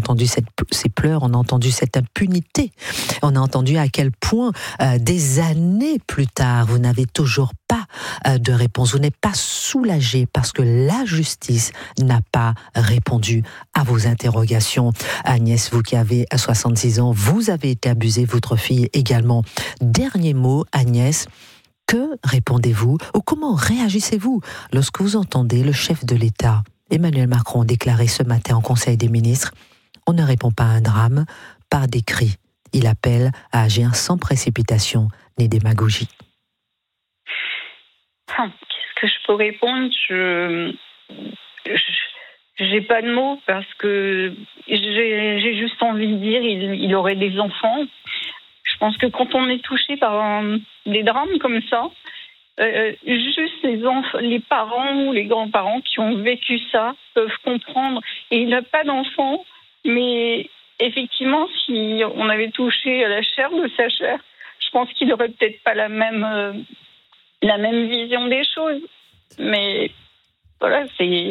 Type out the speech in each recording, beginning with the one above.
entendu ces pleurs, on a entendu cette impunité, on a entendu à quel point des années plus tard, vous n'avez toujours pas de réponse, vous n'êtes pas soulagé parce que la justice n'a pas répondu à vos interrogations. Agnès, vous qui avez 66 ans, vous avez été abusée, votre fille également. Dernier mot, Agnès, que répondez-vous ou comment réagissez-vous lorsque vous entendez le chef de l'État, Emmanuel Macron, déclarer ce matin en Conseil des ministres « On ne répond pas à un drame par des cris ». Il appelle à agir sans précipitation ni démagogie. Qu'est-ce que je peux répondre ? J'ai pas de mots parce que j'ai juste envie de dire il aurait des enfants. Je pense que quand on est touché par des drames comme ça, juste les parents ou les grands-parents qui ont vécu ça peuvent comprendre. Et il n'a pas d'enfants, mais effectivement, si on avait touché à la chair de sa chair, je pense qu'il n'aurait peut-être pas la même vision des choses. Mais voilà,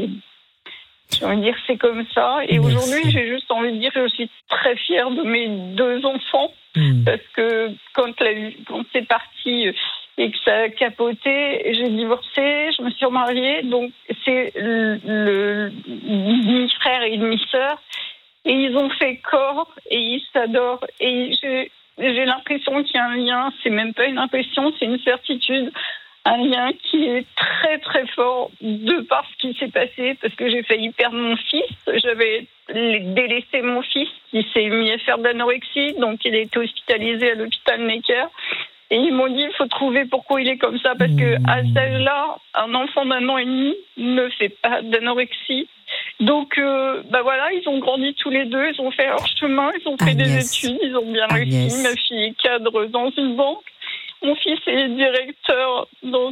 j'ai envie de dire c'est comme ça. Et Merci. Aujourd'hui, j'ai juste envie de dire que je suis très fière de mes 2 enfants. Parce que quand c'est parti et que ça a capoté, j'ai divorcé, je me suis remariée. Donc c'est le demi-frère et demi-sœur. Et ils ont fait corps et ils s'adorent. Et j'ai l'impression qu'il y a un lien. C'est même pas une impression, c'est une certitude. Un lien qui est très très fort de par ce qui s'est passé, parce que j'ai failli perdre mon fils. J'avais délaissé mon fils qui s'est mis à faire de l'anorexie, donc il a été hospitalisé à l'hôpital Necker. Et ils m'ont dit il faut trouver pourquoi il est comme ça, parce que à cet âge-là, un enfant d'1 an et demi ne fait pas d'anorexie. Donc voilà, ils ont grandi tous les deux, ils ont fait leur chemin, ils ont fait des études, ils ont bien réussi. Ma fille est cadre dans une banque. Mon fils est directeur dans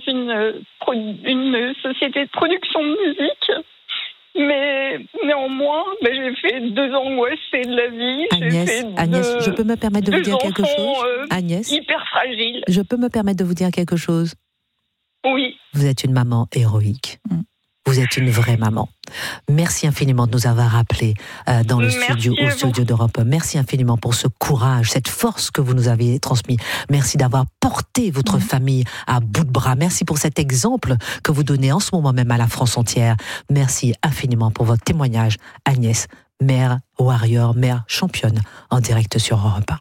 une société de production de musique. Mais néanmoins, j'ai fait 2 angoissées de la vie. Agnès, je peux me permettre de vous dire quelque chose ? Agnès, hyper fragile. Je peux me permettre de vous dire quelque chose ? Oui. Vous êtes une maman héroïque. Vous êtes une vraie maman. Merci infiniment de nous avoir appelés dans le studio, au studio d'Europe. Merci infiniment pour ce courage, cette force que vous nous avez transmise. Merci d'avoir porté votre famille à bout de bras. Merci pour cet exemple que vous donnez en ce moment même à la France entière. Merci infiniment pour votre témoignage, Agnès, mère warrior, mère championne, en direct sur Europe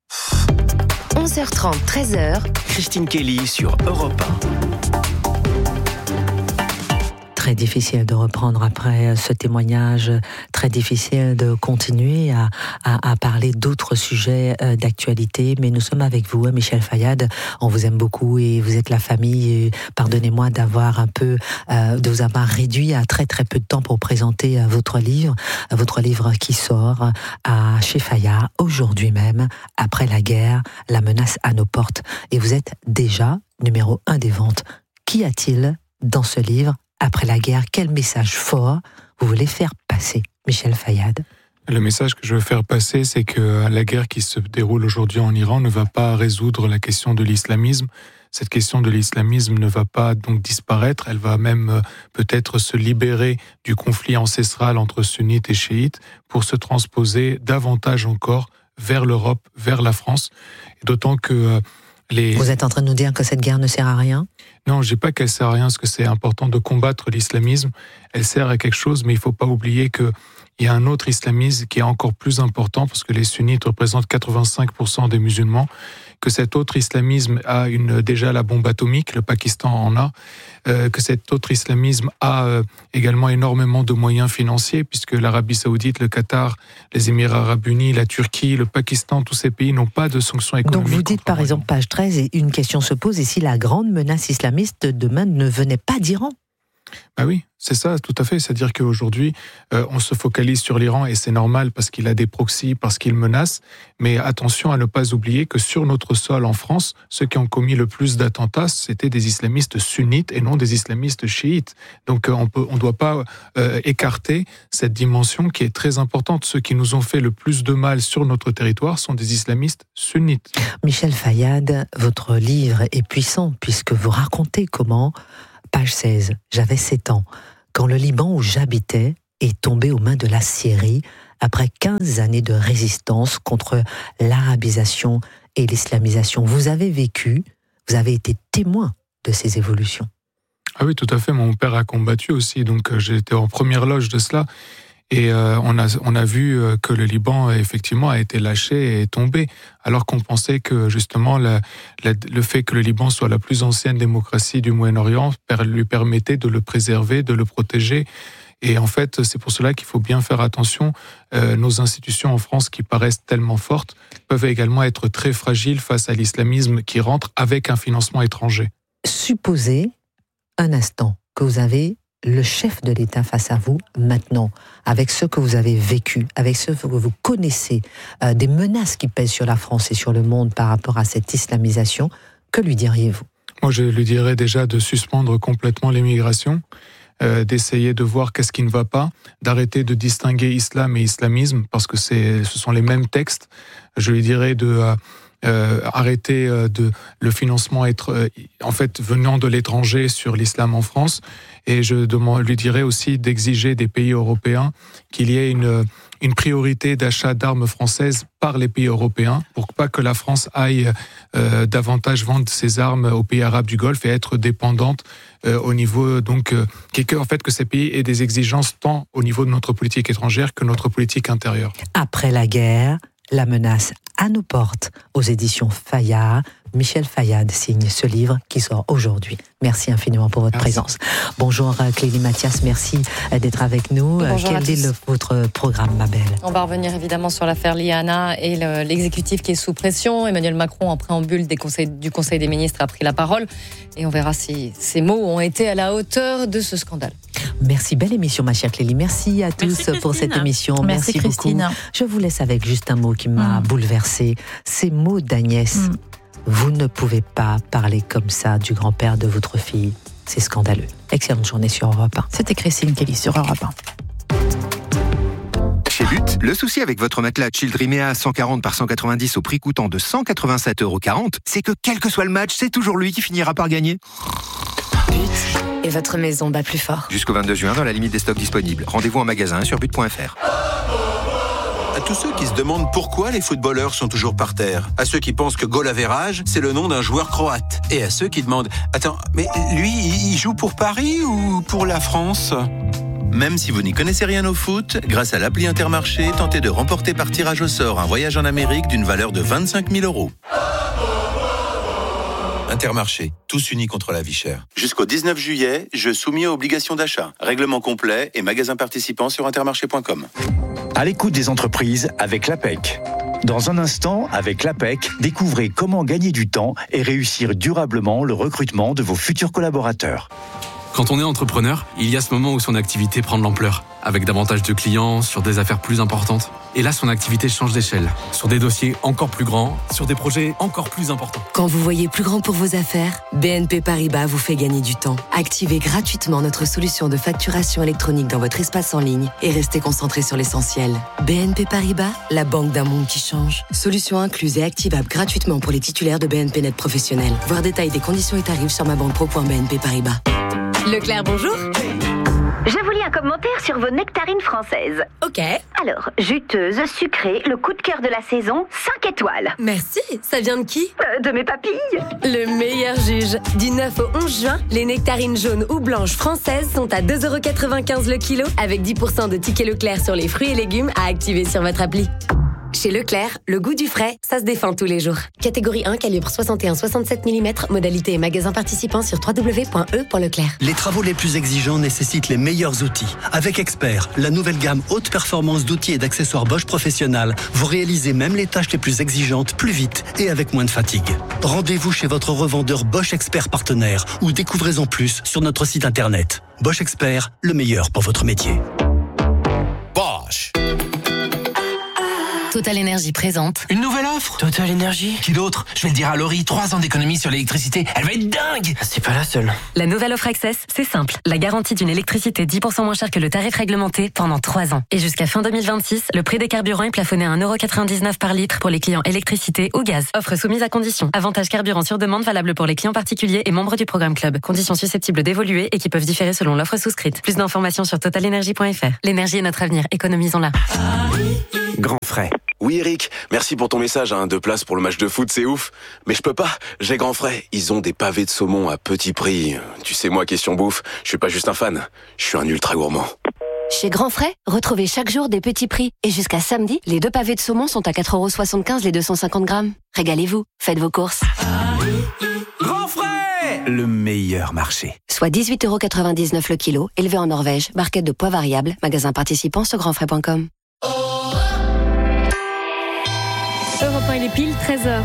1. 11h30, 13h. Christine Kelly sur Europe 1. Très difficile de reprendre après ce témoignage, très difficile de continuer à parler d'autres sujets d'actualité, mais nous sommes avec vous, Michel Fayad, on vous aime beaucoup et vous êtes la famille, et pardonnez-moi de vous avoir réduit à très très peu de temps pour présenter votre livre qui sort chez Fayard aujourd'hui même, après la guerre, la menace à nos portes, et vous êtes déjà numéro 1 des ventes. Qu'y a-t-il dans ce livre ? Après la guerre, quel message fort vous voulez faire passer, Michel Fayad ? Le message que je veux faire passer, c'est que la guerre qui se déroule aujourd'hui en Iran ne va pas résoudre la question de l'islamisme. Cette question de l'islamisme ne va pas donc disparaître, elle va même peut-être se libérer du conflit ancestral entre sunnites et chiites pour se transposer davantage encore vers l'Europe, vers la France. Et d'autant que Vous êtes en train de nous dire que cette guerre ne sert à rien ? Non, je dis pas qu'elle sert à rien, parce que c'est important de combattre l'islamisme. Elle sert à quelque chose, mais il faut pas oublier que il y a un autre islamisme qui est encore plus important, parce que les sunnites représentent 85% des musulmans, que cet autre islamisme a déjà la bombe atomique, le Pakistan en a, que cet autre islamisme a également énormément de moyens financiers, puisque l'Arabie Saoudite, le Qatar, les Émirats Arabes Unis, la Turquie, le Pakistan, tous ces pays n'ont pas de sanctions économiques. Donc vous dites par exemple, page 13, et une question se pose, et si la grande menace islamiste demain ne venait pas d'Iran ? Ben oui, c'est ça, tout à fait. C'est-à-dire qu'aujourd'hui, on se focalise sur l'Iran et c'est normal parce qu'il a des proxys, parce qu'il menace. Mais attention à ne pas oublier que sur notre sol en France, ceux qui ont commis le plus d'attentats, c'était des islamistes sunnites et non des islamistes chiites. Donc on ne doit pas écarter cette dimension qui est très importante. Ceux qui nous ont fait le plus de mal sur notre territoire sont des islamistes sunnites. Michel Fayad, votre livre est puissant puisque vous racontez comment... Page 16, j'avais 7 ans, quand le Liban où j'habitais est tombé aux mains de la Syrie après 15 années de résistance contre l'arabisation et l'islamisation. Vous avez été témoin de ces évolutions. Ah oui, tout à fait. Mon père a combattu aussi, donc j'ai été en première loge de cela. Et on a vu que le Liban, effectivement, a été lâché et tombé, alors qu'on pensait que, justement, le fait que le Liban soit la plus ancienne démocratie du Moyen-Orient lui permettait de le préserver, de le protéger. Et en fait, c'est pour cela qu'il faut bien faire attention. Nos institutions en France, qui paraissent tellement fortes, peuvent également être très fragiles face à l'islamisme qui rentre avec un financement étranger. Supposez un instant que vous avez le chef de l'État face à vous maintenant, avec ce que vous avez vécu, avec ce que vous connaissez, des menaces qui pèsent sur la France et sur le monde par rapport à cette islamisation, que lui diriez-vous ? Moi, je lui dirais déjà de suspendre complètement l'immigration, d'essayer de voir qu'est-ce qui ne va pas, d'arrêter de distinguer islam et islamisme, parce que ce sont les mêmes textes. Je lui dirais de arrêter le financement venant de l'étranger sur l'islam en France, et je lui dirais aussi d'exiger des pays européens qu'il y ait une priorité d'achat d'armes françaises par les pays européens pour pas que la France aille davantage vendre ses armes aux pays arabes du Golfe et être dépendante au niveau que ces pays aient des exigences tant au niveau de notre politique étrangère que notre politique intérieure. Après la guerre, la menace à nos portes, aux éditions Fayard. Michel Fayad signe ce livre qui sort aujourd'hui. Merci infiniment pour votre présence. Bonjour Clélie Mathias, merci d'être avec nous. Bonjour. Quel est votre programme, ma belle ? On va revenir évidemment sur l'affaire Liana et l'exécutif qui est sous pression. Emmanuel Macron, en préambule du Conseil des ministres, a pris la parole et on verra si ces mots ont été à la hauteur de ce scandale. Merci, belle émission ma chère Clélie. Merci à tous pour cette émission. Merci Christine. Beaucoup. Je vous laisse avec juste un mot qui m'a bouleversée. Ces mots d'Agnès. Vous ne pouvez pas parler comme ça du grand-père de votre fille. C'est scandaleux. Excellente journée sur Europe 1. C'était Christine Kelly sur Europe 1. Chez But, le souci avec votre matelas Childrimea 140 par 190 au prix coûtant de 187,40 €, c'est que quel que soit le match, c'est toujours lui qui finira par gagner. But et votre maison bat plus fort. Jusqu'au 22 juin, dans la limite des stocks disponibles. Rendez-vous en magasin sur but.fr. À tous ceux qui se demandent pourquoi les footballeurs sont toujours par terre. À ceux qui pensent que goal average, c'est le nom d'un joueur croate. Et à ceux qui demandent « Attends, mais lui, il joue pour Paris ou pour la France ?» Même si vous n'y connaissez rien au foot, grâce à l'appli Intermarché, tentez de remporter par tirage au sort un voyage en Amérique d'une valeur de 25 000 €. Intermarché, tous unis contre la vie chère. Jusqu'au 19 juillet, jeu soumis à obligation d'achat. Règlement complet et magasins participants sur intermarché.com. À l'écoute des entreprises avec l'APEC. Dans un instant, avec l'APEC, découvrez comment gagner du temps et réussir durablement le recrutement de vos futurs collaborateurs. Quand on est entrepreneur, il y a ce moment où son activité prend de l'ampleur, avec davantage de clients, sur des affaires plus importantes. Et là, son activité change d'échelle, sur des dossiers encore plus grands, sur des projets encore plus importants. Quand vous voyez plus grand pour vos affaires, BNP Paribas vous fait gagner du temps. Activez gratuitement notre solution de facturation électronique dans votre espace en ligne et restez concentré sur l'essentiel. BNP Paribas, la banque d'un monde qui change. Solution incluse et activable gratuitement pour les titulaires de BNP Net professionnels. Voir détail des conditions et tarifs sur mabanpro.bnp Paribas. Leclerc, bonjour. Je vous lis un commentaire sur vos nectarines françaises. Ok. Alors, juteuse, sucrée, le coup de cœur de la saison, 5 étoiles. Merci. Ça vient de qui ? De mes papilles. Le meilleur juge. Du 9 au 11 juin, les nectarines jaunes ou blanches françaises sont à 2,95 € le kilo, avec 10% de tickets Leclerc sur les fruits et légumes à activer sur votre appli. Chez Leclerc, le goût du frais, ça se défend tous les jours. Catégorie 1, calibre 61-67 mm, modalité et magasin participant sur www.e.leclerc. Les travaux les plus exigeants nécessitent les meilleurs outils. Avec Expert, la nouvelle gamme haute performance d'outils et d'accessoires Bosch Professionnal, vous réalisez même les tâches les plus exigeantes plus vite et avec moins de fatigue. Rendez-vous chez votre revendeur Bosch Expert partenaire ou découvrez-en plus sur notre site internet. Bosch Expert, le meilleur pour votre métier. Bosch. Total Energy présente. Une nouvelle offre ? Total Energy ? Qui d'autre ? Je vais le dire à Laurie, 3 ans d'économie sur l'électricité. Elle va être dingue ! C'est pas la seule. La nouvelle offre Access, c'est simple. La garantie d'une électricité 10% moins chère que le tarif réglementé pendant 3 ans. Et jusqu'à fin 2026, le prix des carburants est plafonné à 1,99€ par litre pour les clients électricité ou gaz. Offre soumise à conditions. Avantage carburant sur demande valable pour les clients particuliers et membres du programme Club. Conditions susceptibles d'évoluer et qui peuvent différer selon l'offre souscrite. Plus d'informations sur totalenergy.fr. L'énergie est notre avenir. Économisons-la. Grand frais. Oui Eric, merci pour ton message, 2 places pour le match de foot, c'est ouf. Mais je peux pas, j'ai Grand frais. Ils ont des pavés de saumon à petit prix. Tu sais moi, question bouffe, je suis pas juste un fan, je suis un ultra gourmand. Chez Grand Frais, retrouvez chaque jour des petits prix. Et jusqu'à samedi, les 2 pavés de saumon sont à 4,75€ les 250 grammes. Régalez-vous, faites vos courses. Grand frais ! Le meilleur marché. Soit 18,99€ le kilo, élevé en Norvège, barquette de poids variable, magasin participant sur grandfrais.com. Europe 1, il est pile 13h.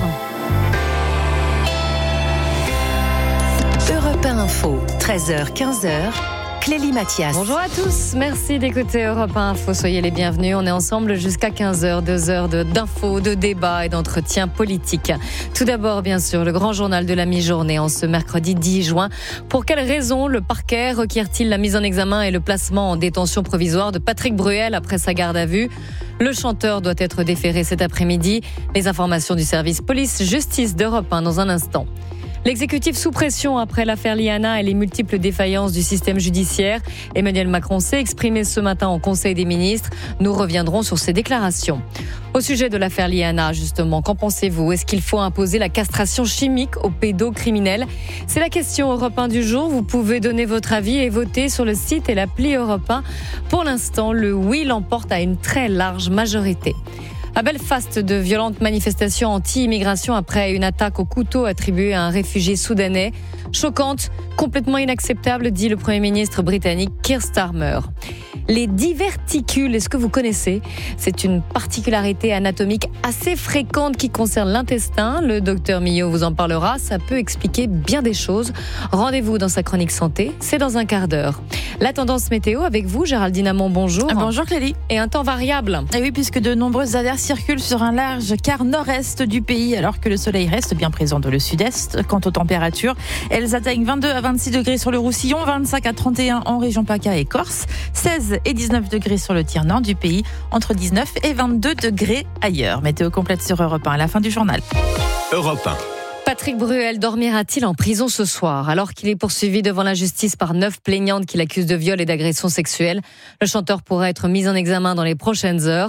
Europe 1 Info, 13h, 15h. Clélie Mathias. Bonjour à tous, merci d'écouter Europe 1 Info, soyez les bienvenus. On est ensemble jusqu'à 15h, 2 heures d'infos, de débats et d'entretiens politiques. Tout d'abord, bien sûr, le grand journal de la mi-journée en ce mercredi 10 juin. Pour quelles raisons le parquet requiert-il la mise en examen et le placement en détention provisoire de Patrick Bruel après sa garde à vue ? Le chanteur doit être déféré cet après-midi. Les informations du service police-justice d'Europe 1 dans un instant. L'exécutif sous pression après l'affaire Liana et les multiples défaillances du système judiciaire. Emmanuel Macron s'est exprimé ce matin au Conseil des ministres. Nous reviendrons sur ses déclarations. Au sujet de l'affaire Liana, justement, qu'en pensez-vous ? Est-ce qu'il faut imposer la castration chimique aux pédocriminels ? C'est la question Europe 1 du jour. Vous pouvez donner votre avis et voter sur le site et l'appli Europe 1. Pour l'instant, le oui l'emporte à une très large majorité. À Belfast, de violentes manifestations anti-immigration après une attaque au couteau attribuée à un réfugié soudanais. Choquante, complètement inacceptable, dit le Premier ministre britannique Keir Starmer. Les diverticules, est-ce que vous connaissez ? C'est une particularité anatomique assez fréquente qui concerne l'intestin. Le docteur Millot vous en parlera, ça peut expliquer bien des choses. Rendez-vous dans sa chronique santé, c'est dans un quart d'heure. La tendance météo avec vous, Géraldine Amont, bonjour. Bonjour Clélie. Et un temps variable. Et oui, puisque de nombreuses averses circulent sur un large quart nord-est du pays, alors que le soleil reste bien présent dans le sud-est. Quant aux températures, elles atteignent 22 à 26 degrés sur le Roussillon, 25 à 31 en région PACA et Corse, 16 et 19 degrés sur le tiers nord du pays, entre 19 et 22 degrés ailleurs. Météo complète sur Europe 1 à la fin du journal. Europe 1. Patrick Bruel dormira-t-il en prison ce soir ? Alors qu'il est poursuivi devant la justice par 9 plaignantes qui l'accusent de viol et d'agression sexuelle, le chanteur pourrait être mis en examen dans les prochaines heures.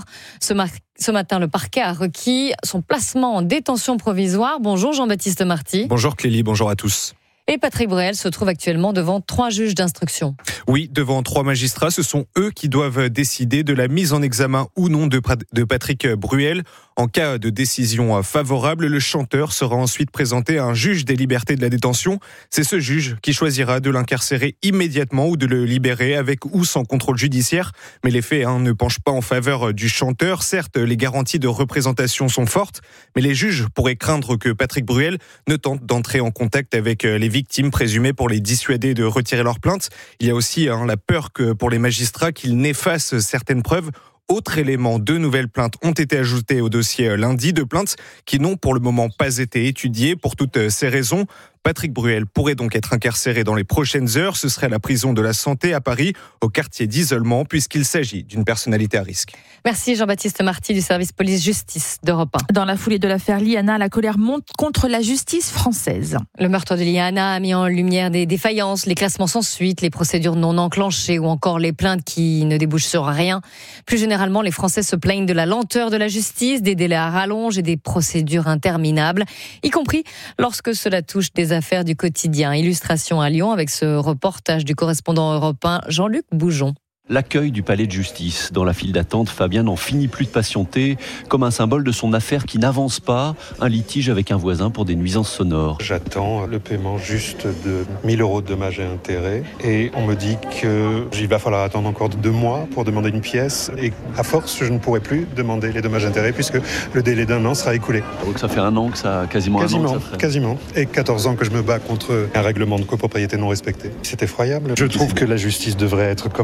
Ce matin, le parquet a requis son placement en détention provisoire. Bonjour Jean-Baptiste Marty. Bonjour Clélie, bonjour à tous. Et Patrick Bruel se trouve actuellement devant 3 juges d'instruction. Oui, devant 3 magistrats, ce sont eux qui doivent décider de la mise en examen ou non de Patrick Bruel. En cas de décision favorable, le chanteur sera ensuite présenté à un juge des libertés de la détention. C'est ce juge qui choisira de l'incarcérer immédiatement ou de le libérer avec ou sans contrôle judiciaire. Mais les faits ne penchent pas en faveur du chanteur. Certes, les garanties de représentation sont fortes, mais les juges pourraient craindre que Patrick Bruel ne tente d'entrer en contact avec les victimes présumées pour les dissuader de retirer leur plainte. Il y a aussi la peur que pour les magistrats qu'ils n'effacent certaines preuves. Autre élément, 2 nouvelles plaintes ont été ajoutées au dossier lundi, 2 plaintes qui n'ont pour le moment pas été étudiées. Pour toutes ces raisons, Patrick Bruel pourrait donc être incarcéré dans les prochaines heures. Ce serait à la prison de la Santé à Paris, au quartier d'isolement, puisqu'il s'agit d'une personnalité à risque. Merci Jean-Baptiste Marty du service police-justice d'Europe 1. Dans la foulée de l'affaire Liana, la colère monte contre la justice française. Le meurtre de Liana a mis en lumière des défaillances, les classements sans suite, les procédures non enclenchées ou encore les plaintes qui ne débouchent sur rien. Plus généralement, les Français se plaignent de la lenteur de la justice, des délais à rallonge et des procédures interminables, y compris lorsque cela touche des affaires du quotidien. Illustration à Lyon avec ce reportage du correspondant européen Jean-Luc Boujon. L'accueil du palais de justice. Dans la file d'attente, Fabien n'en finit plus de patienter, comme un symbole de son affaire qui n'avance pas, un litige avec un voisin pour des nuisances sonores. J'attends le paiement juste de 1 000 € de dommages et intérêts et on me dit qu'il va falloir attendre encore 2 mois pour demander une pièce et à force, je ne pourrai plus demander les dommages et intérêts puisque le délai d'1 an sera écoulé. Donc ça fait 1 an que ça, quasiment un an que ça traîne. Quasiment. Et 14 ans que je me bats contre un règlement de copropriété non respecté. C'est effroyable. Je trouve que la justice devrait être comme en Allemagne,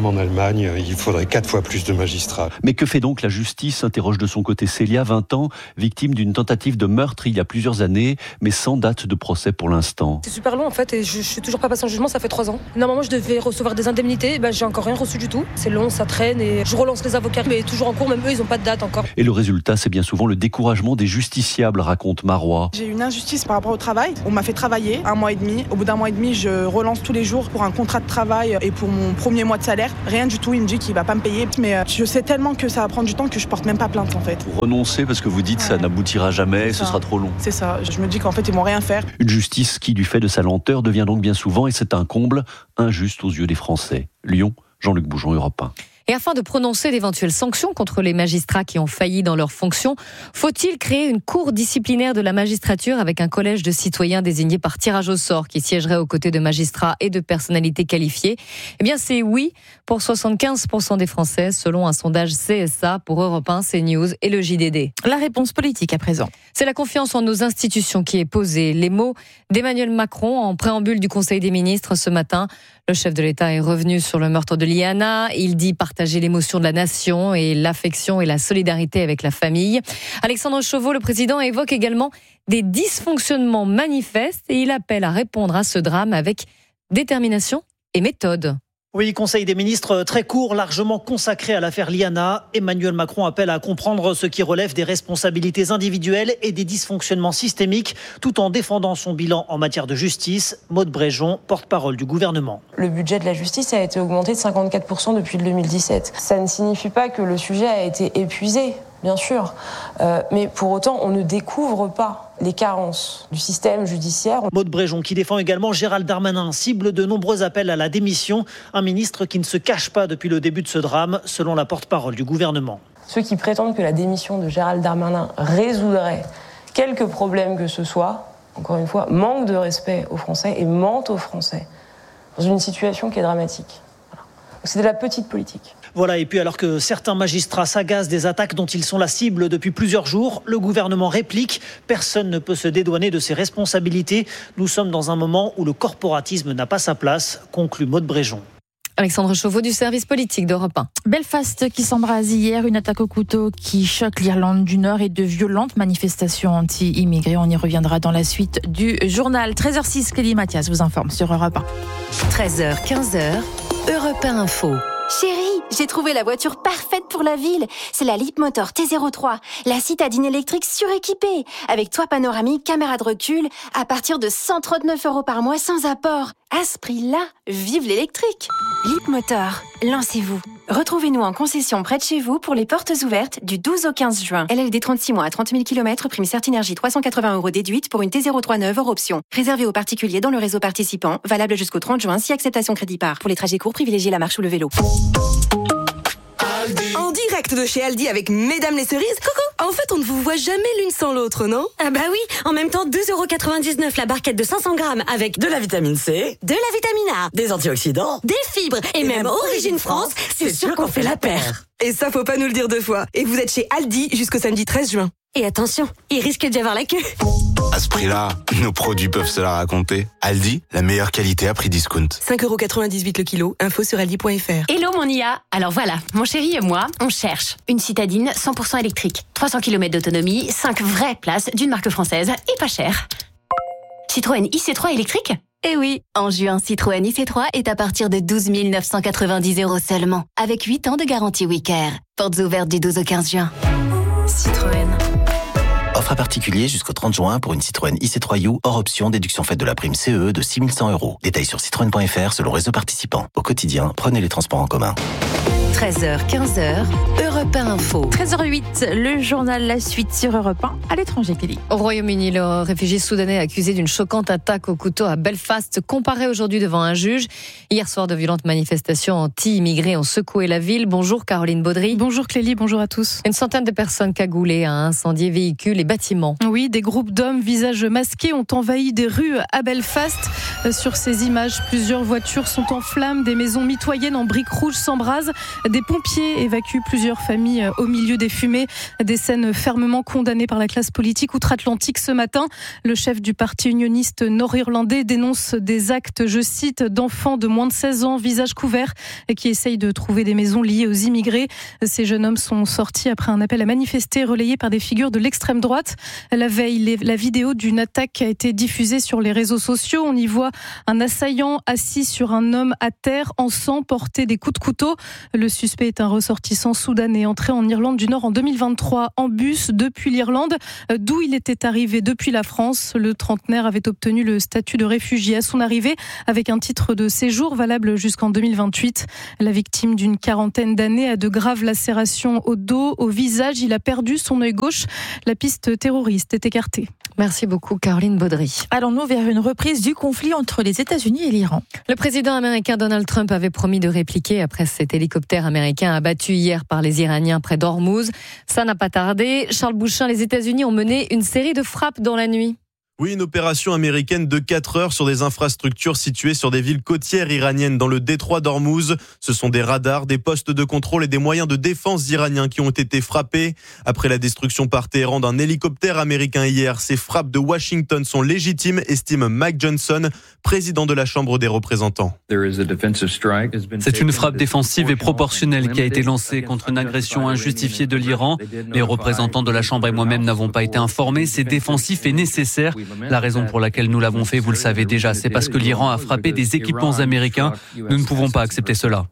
Bretagne, il faudrait 4 fois plus de magistrats. Mais que fait donc la justice ? Interroge de son côté Célia, 20 ans, victime d'une tentative de meurtre il y a plusieurs années, mais sans date de procès pour l'instant. C'est super long en fait et je suis toujours pas passé en jugement, ça fait 3 ans. Normalement je devais recevoir des indemnités, j'ai encore rien reçu du tout. C'est long, ça traîne et je relance les avocats, mais toujours en cours, même eux ils ont pas de date encore. Et le résultat, c'est bien souvent le découragement des justiciables, raconte Marois. J'ai une injustice par rapport au travail. On m'a fait travailler 1 mois et demi. Au bout d'1 mois et demi, je relance tous les jours pour un contrat de travail et pour mon premier mois de salaire. Rien du tout, il me dit qu'il va pas me payer. Mais je sais tellement que ça va prendre du temps que je porte même pas plainte en fait. Vous renoncez parce que vous dites ça n'aboutira jamais, ce sera trop long. C'est ça, je me dis qu'en fait ils vont rien faire. Une justice qui, du fait de sa lenteur, devient donc bien souvent, et c'est un comble, injuste aux yeux des Français. Lyon, Jean-Luc Boujon, Europe 1. Et afin de prononcer d'éventuelles sanctions contre les magistrats qui ont failli dans leurs fonctions, faut-il créer une cour disciplinaire de la magistrature avec un collège de citoyens désignés par tirage au sort qui siégerait aux côtés de magistrats et de personnalités qualifiées ? Eh bien, c'est oui pour 75% des Français, selon un sondage CSA pour Europe 1, CNews et le JDD. La réponse politique à présent. C'est la confiance en nos institutions qui est posée. Les mots d'Emmanuel Macron en préambule du Conseil des ministres ce matin. Le chef de l'État est revenu sur le meurtre de Liana. Il dit partager l'émotion de la nation et l'affection et la solidarité avec la famille. Alexandre Chauveau, le président, évoque également des dysfonctionnements manifestes et il appelle à répondre à ce drame avec détermination et méthode. Oui, Conseil des ministres très court, largement consacré à l'affaire Liana. Emmanuel Macron appelle à comprendre ce qui relève des responsabilités individuelles et des dysfonctionnements systémiques, tout en défendant son bilan en matière de justice. Maude Bréjon, porte-parole du gouvernement. Le budget de la justice a été augmenté de 54% depuis 2017. Ça ne signifie pas que le sujet a été épuisé, bien sûr. Mais pour autant, on ne découvre pas les carences du système judiciaire. Maude Bréjon qui défend également Gérald Darmanin, cible de nombreux appels à la démission. Un ministre qui ne se cache pas depuis le début de ce drame, selon la porte-parole du gouvernement. Ceux qui prétendent que la démission de Gérald Darmanin résoudrait quelques problèmes que ce soit, encore une fois, manquent de respect aux Français et mentent aux Français dans une situation qui est dramatique. Voilà. C'est de la petite politique. Voilà, et puis alors que certains magistrats s'agacent des attaques dont ils sont la cible depuis plusieurs jours, le gouvernement réplique. Personne ne peut se dédouaner de ses responsabilités. Nous sommes dans un moment où le corporatisme n'a pas sa place, conclut Maude Bréjon. Alexandre Chauveau du service politique d'Europe 1. Belfast qui s'embrase hier, une attaque au couteau qui choque l'Irlande du Nord et de violentes manifestations anti-immigrés. On y reviendra dans la suite du journal. 13h06, Clélie Mathias vous informe sur Europe 1. 13h, 15h, Europe 1 Info. Chérie, j'ai trouvé la voiture parfaite pour la ville. C'est la Leapmotor T03, la citadine électrique suréquipée, avec toit panoramique, caméra de recul, à partir de 139 € par mois sans apport. À ce prix-là, vive l'électrique. Leapmotor, lancez-vous. Retrouvez-nous en concession près de chez vous pour les portes ouvertes du 12 au 15 juin. LLD 36 mois à 30 000 km, prime Certinergie 380 € déduite pour une T03 neuve hors option. Réservé aux particuliers dans le réseau participant, valable jusqu'au 30 juin si acceptation crédit par. Pour les trajets courts, privilégiez la marche ou le vélo. En direct de chez Aldi avec Mesdames les cerises. Coucou. En fait, on ne vous voit jamais l'une sans l'autre, non? Ah bah oui. En même temps, 2,99 € la barquette de 500 grammes avec de la vitamine C, de la vitamine A, des antioxydants, des fibres et même Origine France. C'est sûr qu'on fait la paire. Et ça, faut pas nous le dire 2 fois. Et vous êtes chez Aldi jusqu'au samedi 13 juin. Et attention, il risque d'y avoir la queue. À ce prix-là, nos produits peuvent se la raconter. Aldi, la meilleure qualité à prix discount. 5,98 € le kilo, info sur aldi.fr. Hello mon IA. Alors voilà, mon chéri et moi, on cherche une citadine 100% électrique. 300 km d'autonomie, 5 vraies places d'une marque française et pas cher. Citroën IC3 électrique ? Eh oui, en juin, Citroën IC3 est à partir de 12 990 € seulement, avec 8 ans de garantie Wicare. Portes ouvertes du 12 au 15 juin. Citroën. Offre à particulier jusqu'au 30 juin pour une Citroën IC3U hors option, déduction faite de la prime CE de 6 100 €. Détails sur citroën.fr selon réseau participant. Au quotidien, prenez les transports en commun. 13h, 15h, Europe 1 Info. 13h08, le journal La Suite sur Europe 1 à l'étranger, Kelly. Au Royaume-Uni, le réfugié soudanais accusé d'une choquante attaque au couteau à Belfast comparaît aujourd'hui devant un juge. Hier soir, de violentes manifestations anti-immigrés ont secoué la ville. Bonjour Caroline Baudry. Bonjour Clélie, bonjour à tous. Une centaine de personnes cagoulées à incendier véhicules et bâtiments. Oui, des groupes d'hommes visages masqués ont envahi des rues à Belfast. Sur ces images, plusieurs voitures sont en flammes, des maisons mitoyennes en briques rouges s'embrasent. Toulouse. Des pompiers évacuent plusieurs familles au milieu des fumées. Des scènes fermement condamnées par la classe politique outre-Atlantique ce matin. Le chef du parti unioniste nord-irlandais dénonce des actes, je cite, d'enfants de moins de 16 ans, visage couvert, qui essayent de trouver des maisons liées aux immigrés. Ces jeunes hommes sont sortis après un appel à manifester relayé par des figures de l'extrême droite. La veille, la vidéo d'une attaque a été diffusée sur les réseaux sociaux. On y voit un assaillant assis sur un homme à terre, en sang, porter des coups de couteau. Le suspect est un ressortissant soudanais entré en Irlande du Nord en 2023 en bus depuis l'Irlande, d'où il était arrivé depuis la France. Le trentenaire avait obtenu le statut de réfugié à son arrivée avec un titre de séjour valable jusqu'en 2028. La victime d'une quarantaine d'années a de graves lacérations au dos, au visage. Il a perdu son œil gauche. La piste terroriste est écartée. Merci beaucoup Caroline Baudry. Allons-nous vers une reprise du conflit entre les États-Unis et l'Iran? Le président américain Donald Trump avait promis de répliquer après cet hélicoptère américain abattu hier par les Iraniens près d'Ormuz. Ça n'a pas tardé. Charles Bouchin, les États-Unis ont mené une série de frappes dans la nuit. Oui, une opération américaine de 4 heures sur des infrastructures situées sur des villes côtières iraniennes dans le détroit d'Ormuz. Ce sont des radars, des postes de contrôle et des moyens de défense iraniens qui ont été frappés. Après la destruction par Téhéran d'un hélicoptère américain hier, ces frappes de Washington sont légitimes, estime Mike Johnson, président de la Chambre des représentants. C'est une frappe défensive et proportionnelle qui a été lancée contre une agression injustifiée de l'Iran. Les représentants de la Chambre et moi-même n'avons pas été informés. C'est défensif et nécessaire. La raison pour laquelle nous l'avons fait, vous le savez déjà, c'est parce que l'Iran a frappé des équipements américains. Nous ne pouvons pas accepter cela.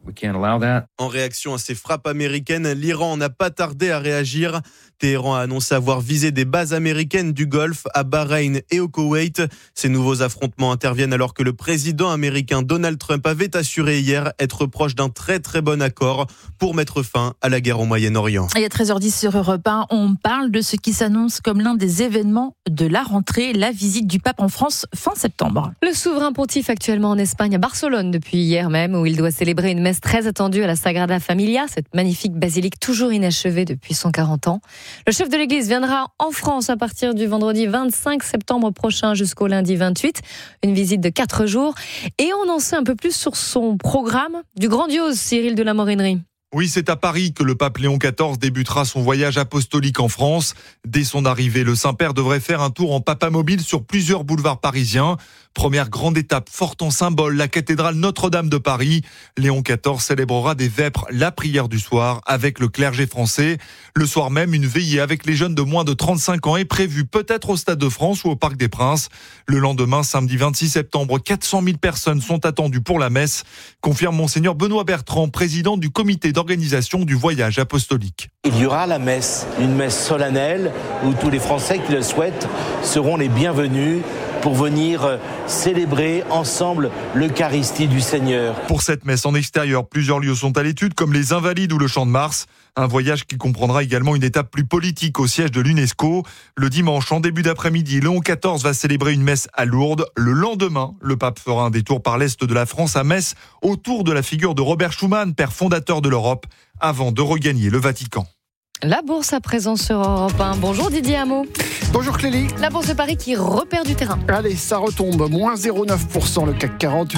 En réaction à ces frappes américaines, l'Iran n'a pas tardé à réagir. Téhéran a annoncé avoir visé des bases américaines du Golfe, à Bahreïn et au Koweït. Ces nouveaux affrontements interviennent alors que le président américain Donald Trump avait assuré hier être proche d'un très très bon accord pour mettre fin à la guerre au Moyen-Orient. Et à 13h10 sur Europe 1, on parle de ce qui s'annonce comme l'un des événements de la rentrée, la visite du pape en France fin septembre. Le souverain pontife actuellement en Espagne, à Barcelone depuis hier même, où il doit célébrer une messe très attendue à la Sagrada Familia, cette magnifique basilique toujours inachevée depuis 140 ans. Le chef de l'Église viendra en France à partir du vendredi 25 septembre prochain jusqu'au lundi 28. Une visite de 4 jours. Et on en sait un peu plus sur son programme du grandiose Cyril de la Morinerie. Oui, c'est à Paris que le pape Léon XIV débutera son voyage apostolique en France. Dès son arrivée, le Saint-Père devrait faire un tour en papamobile sur plusieurs boulevards parisiens. Première grande étape forte en symbole, la cathédrale Notre-Dame de Paris. Léon XIV célébrera des vêpres, la prière du soir, avec le clergé français. Le soir même, une veillée avec les jeunes de moins de 35 ans est prévue, peut-être au Stade de France ou au Parc des Princes. Le lendemain, samedi 26 septembre, 400 000 personnes sont attendues pour la messe, confirme Monseigneur Benoît Bertrand, président du comité d'organisation du voyage apostolique. Il y aura la messe, une messe solennelle où tous les Français qui le souhaitent seront les bienvenus pour venir célébrer ensemble l'Eucharistie du Seigneur. Pour cette messe en extérieur, plusieurs lieux sont à l'étude, comme les Invalides ou le Champ de Mars. Un voyage qui comprendra également une étape plus politique au siège de l'UNESCO. Le dimanche, en début d'après-midi, Léon XIV va célébrer une messe à Lourdes. Le lendemain, le pape fera un détour par l'est de la France à Metz, autour de la figure de Robert Schuman, père fondateur de l'Europe, avant de regagner le Vatican. La bourse à présent sur Europe 1. Bonjour Didier Hameau. Bonjour Clélie. La bourse de Paris qui repère du terrain. Allez, ça retombe. Moins 0,9% le CAC 40,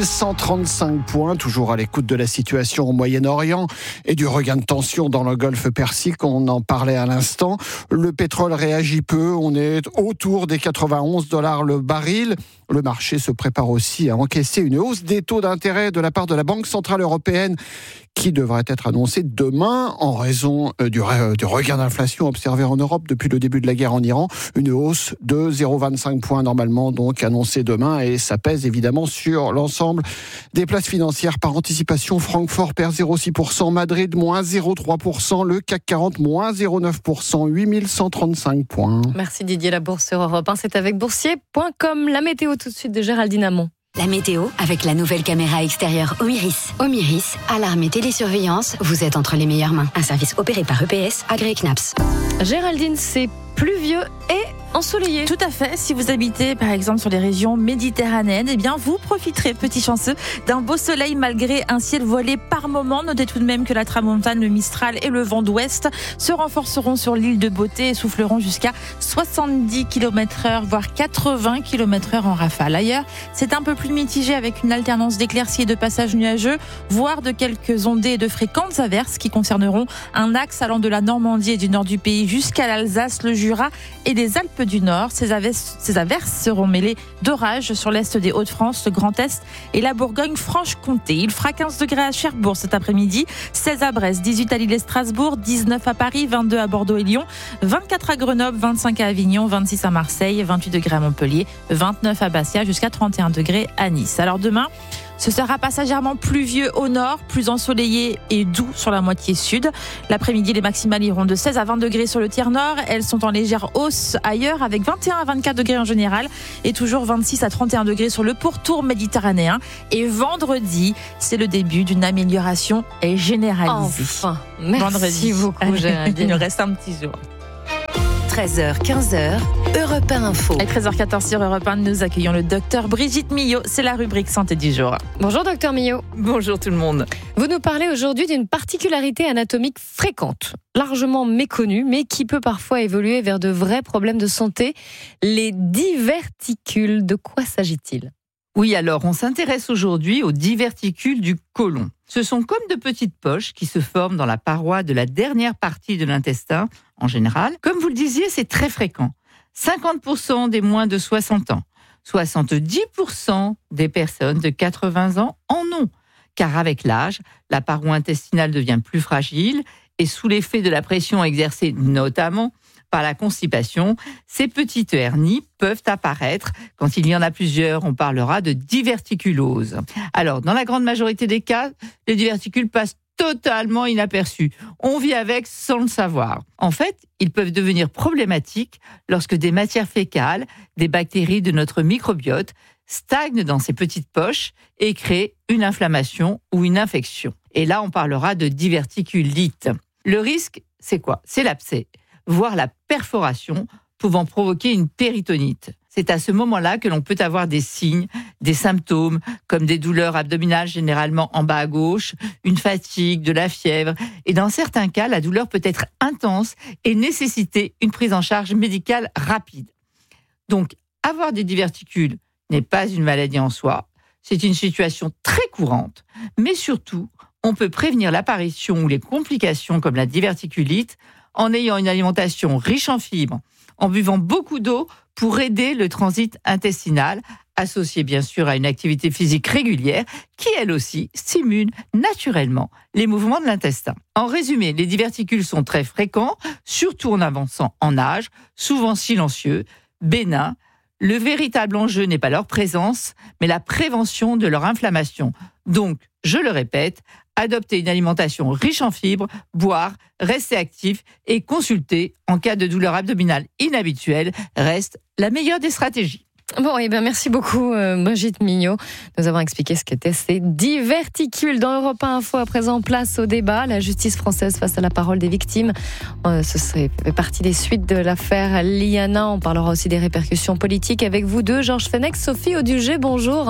8135 points. Toujours à l'écoute de la situation au Moyen-Orient et du regain de tension dans le Golfe Persique. On en parlait à l'instant. Le pétrole réagit peu. On est autour des $91 le baril. Le marché se prépare aussi à encaisser une hausse des taux d'intérêt de la part de la Banque Centrale Européenne qui devrait être annoncée demain en raison du regain d'inflation observé en Europe depuis le début de la guerre en Iran. Une hausse de 0,25 points normalement donc annoncée demain et ça pèse évidemment sur l'ensemble des places financières par anticipation. Francfort perd 0,6%, Madrid moins 0,3%, le CAC 40 moins 0,9%, 8135 points. Merci Didier, la bourse sur Europe 1, c'est avec boursier.com. La météo tout de suite de Géraldine Amont. La météo avec la nouvelle caméra extérieure Omiris. Omiris, alarme et télésurveillance, vous êtes entre les meilleures mains. Un service opéré par EPS, agréé CNAPS. Géraldine, c'est pluvieux et ensoleillé. Tout à fait. Si vous habitez par exemple sur les régions méditerranéennes, eh bien vous profiterez, petit chanceux, d'un beau soleil malgré un ciel voilé par moments. Notez tout de même que la tramontane, le mistral et le vent d'ouest se renforceront sur l'île de Beauté et souffleront jusqu'à 70 km/h, voire 80 km/h en rafale. Ailleurs, c'est un peu plus mitigé avec une alternance d'éclaircies et de passages nuageux, voire de quelques ondées et de fréquentes averses qui concerneront un axe allant de la Normandie et du nord du pays jusqu'à l'Alsace, le Jura et les Alpes du Nord. Ces averses seront mêlées d'orages sur l'est des Hauts-de-France, le Grand Est et la Bourgogne-Franche-Comté. Il fera 15 degrés à Cherbourg cet après-midi, 16 à Brest, 18 à Lille et Strasbourg, 19 à Paris, 22 à Bordeaux et Lyon, 24 à Grenoble, 25 à Avignon, 26 à Marseille, 28 degrés à Montpellier, 29 à Bastia, jusqu'à 31 degrés à Nice. Alors demain, ce sera passagèrement pluvieux au nord, plus ensoleillé et doux sur la moitié sud. L'après-midi, les maximales iront de 16 à 20 degrés sur le tiers nord. Elles sont en légère hausse ailleurs avec 21 à 24 degrés en général et toujours 26 à 31 degrés sur le pourtour méditerranéen. Et vendredi, c'est le début d'une amélioration généralisée. Enfin, merci beaucoup, Géraldine. Il nous reste un petit jour. 13h, 15h, Europe 1 Info. À 13h14 sur Europe 1, nous accueillons le docteur Brigitte Millot. C'est la rubrique santé du jour. Bonjour docteur Millot. Bonjour tout le monde. Vous nous parlez aujourd'hui d'une particularité anatomique fréquente, largement méconnue, mais qui peut parfois évoluer vers de vrais problèmes de santé, les diverticules. De quoi s'agit-il ? Oui, alors on s'intéresse aujourd'hui aux diverticules du côlon. Ce sont comme de petites poches qui se forment dans la paroi de la dernière partie de l'intestin, en général. Comme vous le disiez, c'est très fréquent. 50% des moins de 60 ans, 70% des personnes de 80 ans en ont. Car avec l'âge, la paroi intestinale devient plus fragile et sous l'effet de la pression exercée notamment par la constipation, ces petites hernies peuvent apparaître. Quand il y en a plusieurs, on parlera de diverticulose. Alors, dans la grande majorité des cas, les diverticules passent totalement inaperçus. On vit avec sans le savoir. En fait, ils peuvent devenir problématiques lorsque des matières fécales, des bactéries de notre microbiote, stagnent dans ces petites poches et créent une inflammation ou une infection. Et là, on parlera de diverticulite. Le risque, c'est quoi ? C'est l'abcès, voire la perforation, pouvant provoquer une péritonite. C'est à ce moment-là que l'on peut avoir des signes, des symptômes, comme des douleurs abdominales généralement en bas à gauche, une fatigue, de la fièvre. Et dans certains cas, la douleur peut être intense et nécessiter une prise en charge médicale rapide. Donc, avoir des diverticules n'est pas une maladie en soi. C'est une situation très courante, mais surtout, on peut prévenir l'apparition ou les complications comme la diverticulite en ayant une alimentation riche en fibres, en buvant beaucoup d'eau pour aider le transit intestinal, associé bien sûr à une activité physique régulière qui, elle aussi, stimule naturellement les mouvements de l'intestin. En résumé, les diverticules sont très fréquents, surtout en avançant en âge, souvent silencieux, bénins. Le véritable enjeu n'est pas leur présence, mais la prévention de leur inflammation. Donc, je le répète, adopter une alimentation riche en fibres, boire, rester actif et consulter en cas de douleur abdominale inhabituelle reste la meilleure des stratégies. Bon, et bien merci beaucoup Brigitte Millot de nous avoir expliqué ce qu'étaient ces diverticules. Dans Europe 1 Info, à présent, place au débat. La justice française face à la parole des victimes. Ce fait partie des suites de l'affaire Liana. On parlera aussi des répercussions politiques avec vous deux, Georges Fenech, Sophie Audugé, bonjour.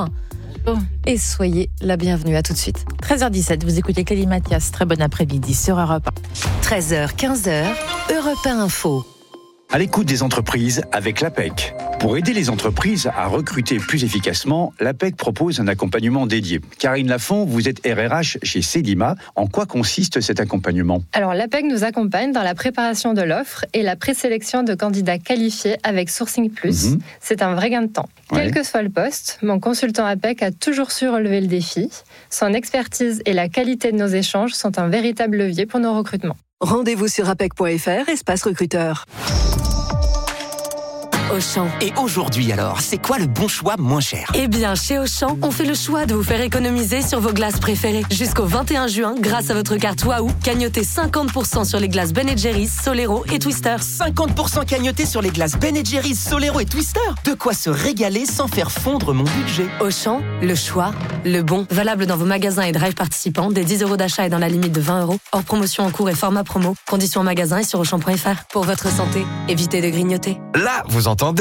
Et soyez la bienvenue, à tout de suite. 13h17, vous écoutez Clélie Mathias. Très bon après-midi sur Europe 1. 13h, 15h, Europe 1 Info. À l'écoute des entreprises avec l'APEC. Pour aider les entreprises à recruter plus efficacement, l'APEC propose un accompagnement dédié. Karine Lafont, vous êtes RRH chez Cedima. En quoi consiste cet accompagnement ? Alors l'APEC nous accompagne dans la préparation de l'offre et la présélection de candidats qualifiés avec Sourcing Plus. C'est un vrai gain de temps. Quel que soit le poste, mon consultant APEC a toujours su relever le défi. Son expertise et la qualité de nos échanges sont un véritable levier pour nos recrutements. Rendez-vous sur apec.fr, espace recruteur. Auchan. Et aujourd'hui alors, c'est quoi le bon choix moins cher ? Eh bien, chez Auchan, on fait le choix de vous faire économiser sur vos glaces préférées. Jusqu'au 21 juin, grâce à votre carte Waouh, cagnotez 50% sur les glaces Ben & Jerry's, Solero et Twister. 50% cagnoté sur les glaces Ben & Jerry's, Solero et Twister. De quoi se régaler sans faire fondre mon budget. Auchan, le choix, le bon. Valable dans vos magasins et drive participants, des 10 € d'achat et dans la limite de 20 €. Hors promotion en cours et format promo. Conditions en magasin et sur Auchan.fr. Pour votre santé, évitez de grignoter. Là, vous entendez ?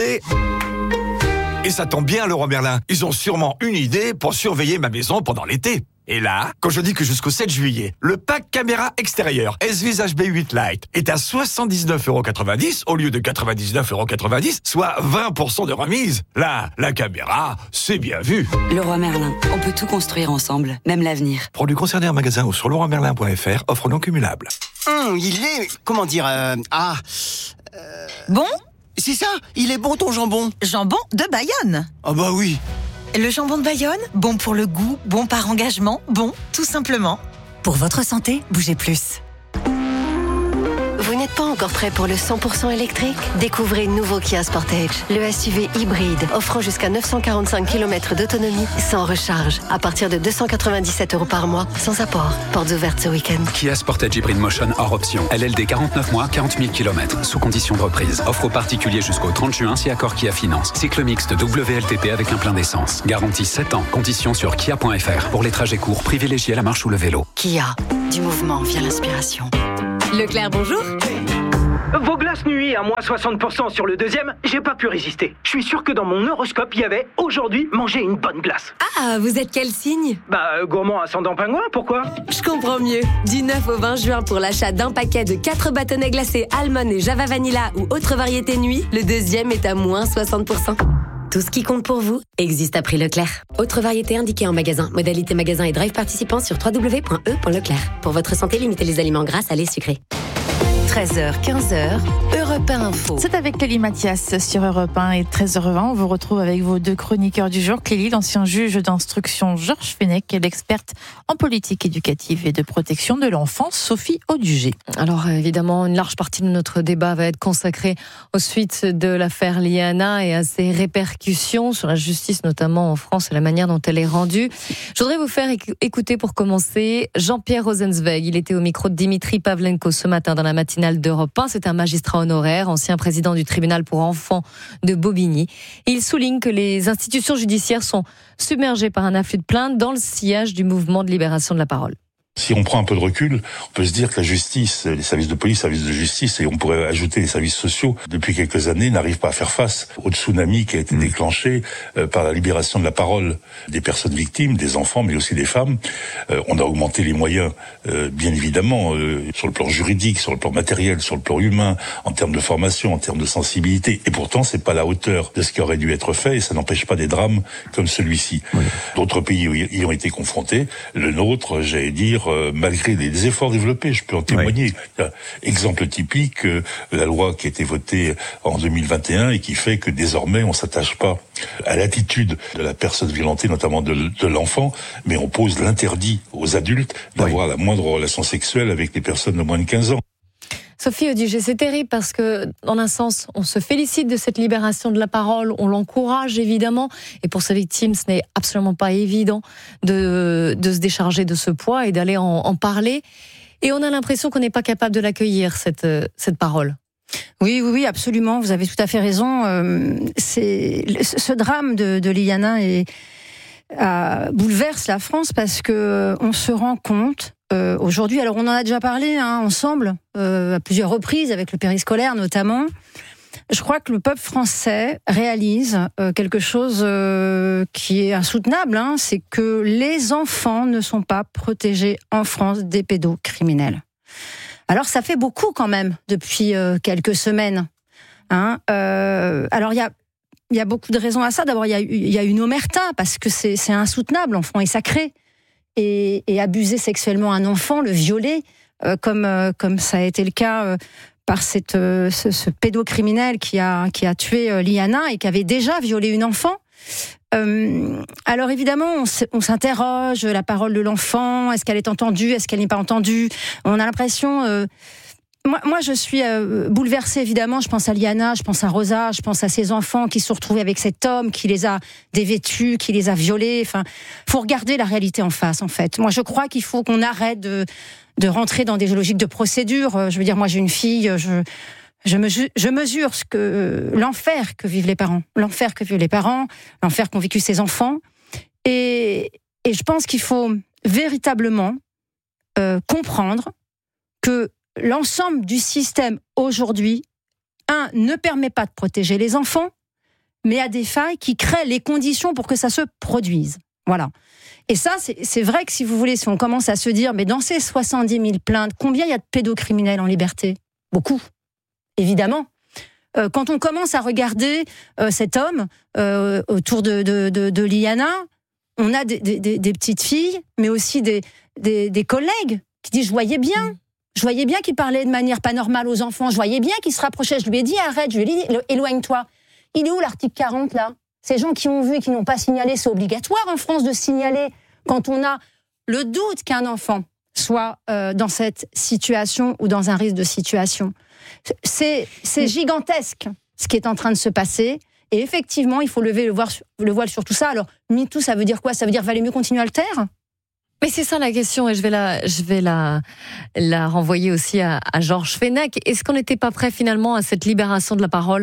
Et ça tombe bien, Leroy Merlin. Ils ont sûrement une idée pour surveiller ma maison pendant l'été. Et là, quand je dis que jusqu'au 7 juillet, le pack caméra extérieure S-Vis HB8 Lite est à 79,90 € au lieu de 99,90 €, soit 20% de remise. Là, la caméra, c'est bien vu. Leroy Merlin, on peut tout construire ensemble, même l'avenir. Produits concernés en magasin ou sur leroymerlin.fr, offre non cumulable. Il est... comment dire... Bon ? C'est ça, il est bon ton jambon. Jambon de Bayonne. Ah bah oui. Le jambon de Bayonne, bon pour le goût, bon par engagement, bon tout simplement. Pour votre santé, bougez plus. Vous n'êtes pas encore prêt pour le 100% électrique ? Découvrez nouveau Kia Sportage, le SUV hybride offrant jusqu'à 945 km d'autonomie sans recharge, à partir de 297 € par mois, sans apport. Portes ouvertes ce week-end. Kia Sportage Hybrid Motion hors option. LLD 49 mois, 40 000 km, sous condition de reprise. Offre aux particuliers jusqu'au 30 juin si accord Kia Finance. Cycle mixte WLTP avec un plein d'essence. Garantie 7 ans. Conditions sur kia.fr. Pour les trajets courts, privilégiez la marche ou le vélo. Kia, du mouvement via l'inspiration. Leclerc, bonjour. Vos glaces nuit à moins 60% sur le deuxième, j'ai pas pu résister. Je suis sûr que dans mon horoscope, il y avait aujourd'hui manger une bonne glace. Ah, vous êtes quel signe ? Gourmand ascendant pingouin, pourquoi ? Je comprends mieux. Du 9 au 20 juin pour l'achat d'un paquet de 4 bâtonnets glacés Almond et Java Vanilla ou autre variété nuit, le deuxième est à moins 60%. Tout ce qui compte pour vous existe à prix Leclerc. Autre variété indiquée en magasin. Modalité magasin et drive participants sur www.e.leclerc. Pour votre santé, limitez les aliments gras, salés, sucrés. 13h, 15h, Europe 1 Info. C'est avec Clélie Mathias sur Europe 1 et 13h20. On vous retrouve avec vos deux chroniqueurs du jour. Clélie, l'ancien juge d'instruction Georges Fenech et l'experte en politique éducative et de protection de l'enfance Sophie Audugé. Alors évidemment, une large partie de notre débat va être consacrée aux suites de l'affaire Liana et à ses répercussions sur la justice, notamment en France, et la manière dont elle est rendue. Je voudrais vous faire écouter pour commencer Jean-Pierre Rosenzweig. Il était au micro de Dimitri Pavlenko ce matin dans la matinale d'Europe 1. C'est un magistrat honoraire, ancien président du tribunal pour enfants de Bobigny. Il souligne que les institutions judiciaires sont submergées par un afflux de plaintes dans le sillage du mouvement de libération de la parole. Si on prend un peu de recul, on peut se dire que la justice, les services de police, les services de justice, et on pourrait ajouter les services sociaux, depuis quelques années, n'arrivent pas à faire face au tsunami qui a été déclenché par la libération de la parole des personnes victimes, des enfants, mais aussi des femmes. On a augmenté les moyens, bien évidemment, sur le plan juridique, sur le plan matériel, sur le plan humain, en termes de formation, en termes de sensibilité. Et pourtant, c'est pas à la hauteur de ce qui aurait dû être fait, et ça n'empêche pas des drames comme celui-ci. Oui. D'autres pays y ont été confrontés. Le nôtre, j'allais dire, malgré des efforts développés, je peux en témoigner. Oui. Exemple typique, la loi qui a été votée en 2021 et qui fait que désormais on s'attache pas à l'attitude de la personne violentée, notamment de l'enfant, mais on pose l'interdit aux adultes d'avoir la moindre relation sexuelle avec les personnes de moins de 15 ans. Sophie Audugé, c'est terrible parce que, dans un sens, on se félicite de cette libération de la parole, on l'encourage évidemment, et pour ces victimes, ce n'est absolument pas évident de se décharger de ce poids et d'aller en parler. Et on a l'impression qu'on n'est pas capable de l'accueillir, cette parole. Oui, absolument, vous avez tout à fait raison. Ce drame de Liana bouleverse la France parce que on se rend compte aujourd'hui, alors on en a déjà parlé ensemble à plusieurs reprises avec le périscolaire notamment. Je crois que le peuple français réalise quelque chose qui est insoutenable, c'est que les enfants ne sont pas protégés en France des pédocriminels. Alors ça fait beaucoup quand même depuis quelques semaines. Alors il y a beaucoup de raisons à ça. D'abord, il y a une omerta, parce que c'est insoutenable. L'enfant est sacré. Et abuser sexuellement un enfant, le violer, comme ça a été le cas par ce pédocriminel qui a tué Liana et qui avait déjà violé une enfant. Alors évidemment, on s'interroge, la parole de l'enfant, est-ce qu'elle est entendue, est-ce qu'elle n'est pas entendue ? On a l'impression... Moi, je suis bouleversée, évidemment. Je pense à Liana, je pense à Rosa, je pense à ces enfants qui se sont retrouvés avec cet homme qui les a dévêtus, qui les a violés. Enfin, faut regarder la réalité en face, en fait. Moi, je crois qu'il faut qu'on arrête de rentrer dans des logiques de procédure. Je veux dire, moi, j'ai une fille, je mesure l'enfer que vivent les parents, l'enfer qu'ont vécu ces enfants. Et je pense qu'il faut véritablement comprendre que l'ensemble du système aujourd'hui, ne permet pas de protéger les enfants, mais a des failles qui créent les conditions pour que ça se produise. Voilà. Et ça, c'est vrai que si vous voulez, si on commence à se dire, mais dans ces 70 000 plaintes, combien il y a de pédocriminels en liberté ? Beaucoup, évidemment. Quand on commence à regarder cet homme autour de Liana, on a des petites filles, mais aussi des collègues qui disent, je voyais bien qu'il parlait de manière pas normale aux enfants. Je voyais bien qu'il se rapprochait. Je lui ai dit, arrête. Je lui ai dit, éloigne-toi. Il est où l'article 40, là ? Ces gens qui ont vu et qui n'ont pas signalé, c'est obligatoire en France de signaler quand on a le doute qu'un enfant soit dans cette situation ou dans un risque de situation. C'est gigantesque ce qui est en train de se passer. Et effectivement, il faut lever le voile sur tout ça. Alors, MeToo, ça veut dire quoi ? Ça veut dire valait mieux continuer à le taire ? Mais c'est ça la question, et je vais la renvoyer aussi à Georges Fenech. Est-ce qu'on n'était pas prêt finalement à cette libération de la parole ?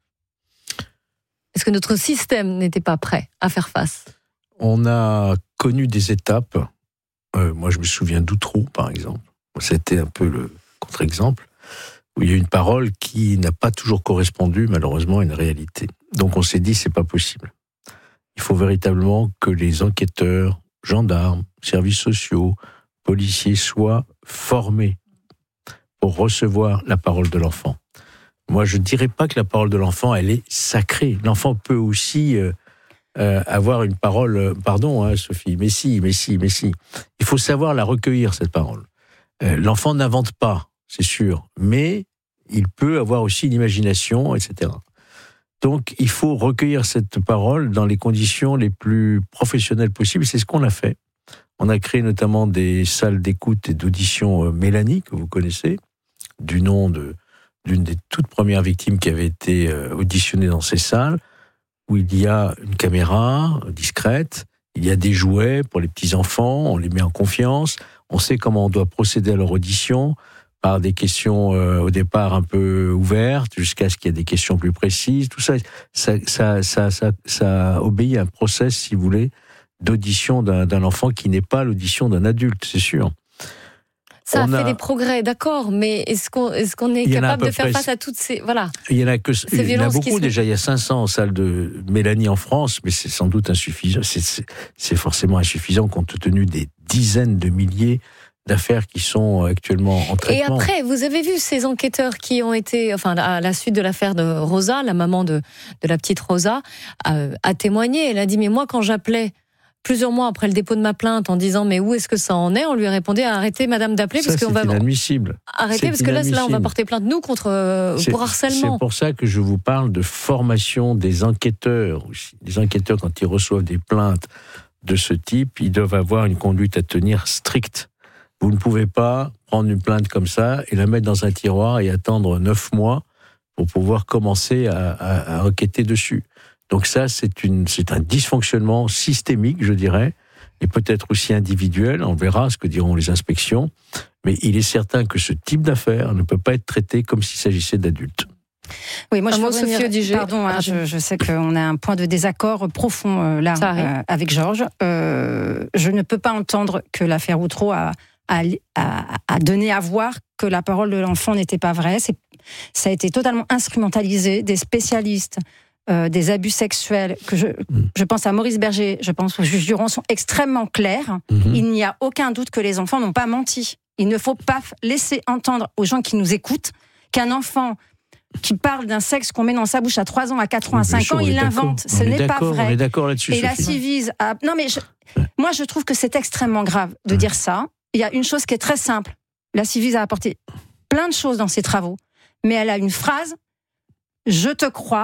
Est-ce que notre système n'était pas prêt à faire face ? On a connu des étapes. Moi, je me souviens d'Outreau, par exemple. C'était un peu le contre-exemple, où il y a une parole qui n'a pas toujours correspondu, malheureusement, à une réalité. Donc on s'est dit, c'est pas possible. Il faut véritablement que les enquêteurs, gendarmes, services sociaux, policiers soient formés pour recevoir la parole de l'enfant. Moi, je ne dirais pas que la parole de l'enfant, elle est sacrée. L'enfant peut aussi avoir une parole... Pardon, Sophie, mais si. Il faut savoir la recueillir, cette parole. L'enfant n'invente pas, c'est sûr, mais il peut avoir aussi une imagination, etc. Donc, il faut recueillir cette parole dans les conditions les plus professionnelles possibles. C'est ce qu'on a fait. On a créé notamment des salles d'écoute et d'audition Mélanie, que vous connaissez, du nom d'une des toutes premières victimes qui avait été auditionnée dans ces salles, où il y a une caméra discrète, il y a des jouets pour les petits-enfants, on les met en confiance, on sait comment on doit procéder à leur audition, par des questions au départ un peu ouvertes, jusqu'à ce qu'il y ait des questions plus précises. Tout ça, ça obéit à un process, si vous voulez, d'audition d'un enfant qui n'est pas l'audition d'un adulte, c'est sûr. Ça a fait des progrès, d'accord, mais est-ce qu'on est capable de faire face à toutes ces... Voilà. Il y en a beaucoup déjà, il y a 500 salles de Mélanie en France, mais c'est sans doute insuffisant, c'est forcément insuffisant compte tenu des dizaines de milliers d'affaires qui sont actuellement en traitement. Et après, vous avez vu ces enquêteurs qui ont été, à la suite de l'affaire de Rosa, la maman de la petite Rosa, a témoigné. Elle a dit, mais moi, quand j'appelais plusieurs mois après le dépôt de ma plainte en disant, mais où est-ce que ça en est ? On lui répondait, arrêtez madame d'appeler, parce qu'on va... inadmissible. Arrêtez, parce que là, on va porter plainte, nous, pour harcèlement. C'est pour ça que je vous parle de formation des enquêteurs aussi. Les enquêteurs, quand ils reçoivent des plaintes de ce type, ils doivent avoir une conduite à tenir stricte. Vous ne pouvez pas prendre une plainte comme ça et la mettre dans un tiroir et attendre 9 mois pour pouvoir commencer à enquêter dessus. Donc ça, c'est un dysfonctionnement systémique, je dirais, et peut-être aussi individuel. On verra ce que diront les inspections. Mais il est certain que ce type d'affaires ne peut pas être traité comme s'il s'agissait d'adultes. Oui, moi pardon, je sais qu'on a un point de désaccord profond avec Georges. Je ne peux pas entendre que l'affaire Outreau a donné à voir que la parole de l'enfant n'était pas vraie. Ça a été totalement instrumentalisé. Des spécialistes des abus sexuels, que je pense à Maurice Berger, je pense au juge Duron, sont extrêmement clairs. Il n'y a aucun doute que les enfants n'ont pas menti. Il ne faut pas laisser entendre aux gens qui nous écoutent qu'un enfant qui parle d'un sexe qu'on met dans sa bouche à 3 ans, à 4 ans, à 5 ans, il l'invente. Ce n'est pas vrai. On est d'accord là-dessus, et la Civise a... Non, mais moi, je trouve que c'est extrêmement grave de dire ça. Il y a une chose qui est très simple. La Civise a apporté plein de choses dans ses travaux, mais elle a une phrase « Je te crois ».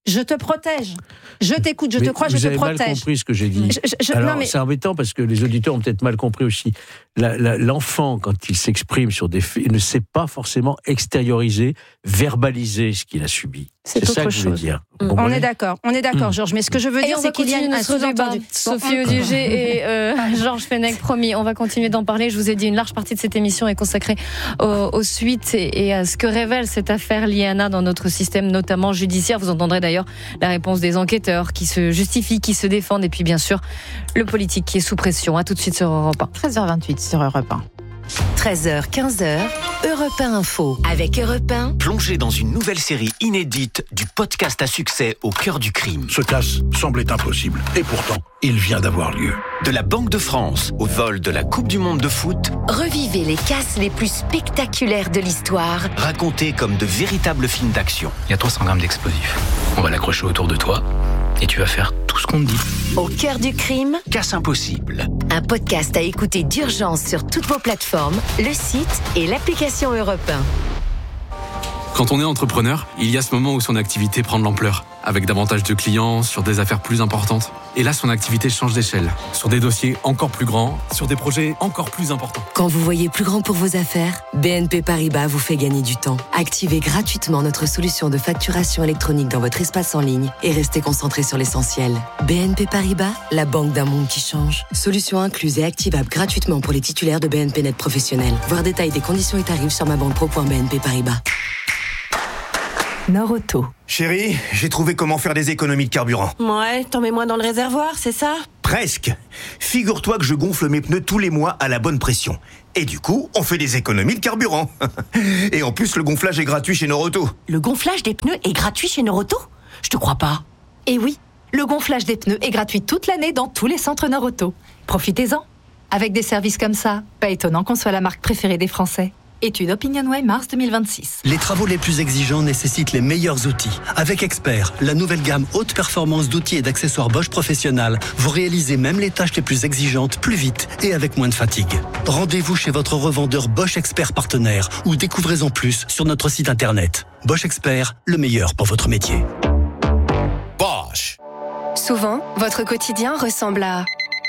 Je te protège. Je t'écoute, je te crois, je te protège. Vous avez mal compris ce que j'ai dit. Alors, c'est embêtant parce que les auditeurs ont peut-être mal compris aussi. L'enfant, quand il s'exprime sur des faits, il ne sait pas forcément extérioriser, verbaliser ce qu'il a subi. C'est ça que je voulais dire. On est d'accord, Georges. Mais ce que je veux dire, c'est qu'il y a un sous-entendu. Sophie Audugé et Georges Fenech, promis, on va continuer d'en parler. Je vous ai dit, une large partie de cette émission est consacrée aux suites et à ce que révèle cette affaire Liana dans notre système, notamment judiciaire. Vous entendrez d'ailleurs la réponse des enquêteurs qui se justifient, qui se défendent, et puis bien sûr le politique qui est sous pression. À tout de suite sur Europe 1. 13h28 sur Europe 1. 13h, 15h, Europe 1 Info. Avec Europe 1, plongez dans une nouvelle série inédite du podcast à succès Au cœur du crime. Ce casse semblait impossible, et pourtant, il vient d'avoir lieu. De la Banque de France au vol de la Coupe du Monde de foot, revivez les casses les plus spectaculaires de l'histoire, racontés comme de véritables films d'action. Il y a 300 grammes d'explosifs. On va l'accrocher autour de toi, et tu vas faire tout ce qu'on te dit. Au cœur du crime, Casse impossible. Un podcast à écouter d'urgence sur toutes vos plateformes, le site et l'application Europe 1. Quand on est entrepreneur, il y a ce moment où son activité prend de l'ampleur, avec davantage de clients, sur des affaires plus importantes. Et là, son activité change d'échelle, sur des dossiers encore plus grands, sur des projets encore plus importants. Quand vous voyez plus grand pour vos affaires, BNP Paribas vous fait gagner du temps. Activez gratuitement notre solution de facturation électronique dans votre espace en ligne et restez concentré sur l'essentiel. BNP Paribas, la banque d'un monde qui change. Solution incluse et activable gratuitement pour les titulaires de BNP Net professionnels. Voir détails des conditions et tarifs sur mabanquepro.bnp Paribas. Nord-Auto. Chérie, j'ai trouvé comment faire des économies de carburant. Ouais, t'en mets moins dans le réservoir, c'est ça ? Presque. Figure-toi que je gonfle mes pneus tous les mois à la bonne pression. Et du coup, on fait des économies de carburant. Et en plus, le gonflage est gratuit chez Nord-Auto. Le gonflage des pneus est gratuit chez Nord-Auto ? Je te crois pas. Et oui, le gonflage des pneus est gratuit toute l'année dans tous les centres Nord-Auto. Profitez-en. Avec des services comme ça, pas étonnant qu'on soit la marque préférée des Français. Étude OpinionWay mars 2026. Les travaux les plus exigeants nécessitent les meilleurs outils. Avec Expert, la nouvelle gamme haute performance d'outils et d'accessoires Bosch Professionnal, vous réalisez même les tâches les plus exigeantes plus vite et avec moins de fatigue. Rendez-vous chez votre revendeur Bosch Expert partenaire ou découvrez-en plus sur notre site internet. Bosch Expert, le meilleur pour votre métier. Bosch. Souvent, votre quotidien ressemble à...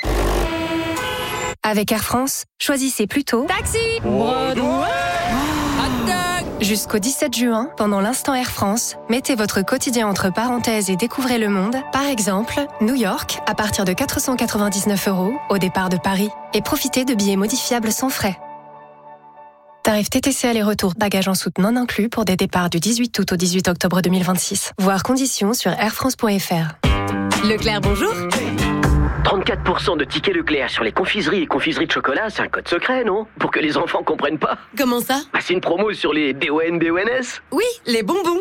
Avec Air France, choisissez plutôt Taxi, Broadway. Jusqu'au 17 juin, pendant l'instant Air France, mettez votre quotidien entre parenthèses et découvrez le monde. Par exemple, New York, à partir de 499 € au départ de Paris. Et profitez de billets modifiables sans frais. Tarif TTC aller-retour, bagages en soute non inclus pour des départs du 18 août au 18 octobre 2026. Voir conditions sur airfrance.fr. Leclerc, bonjour. 34% de tickets Leclerc sur les confiseries et confiseries de chocolat, c'est un code secret, non ? Pour que les enfants comprennent pas. Comment ça ? C'est une promo sur les BON-BONS. Oui, les bonbons.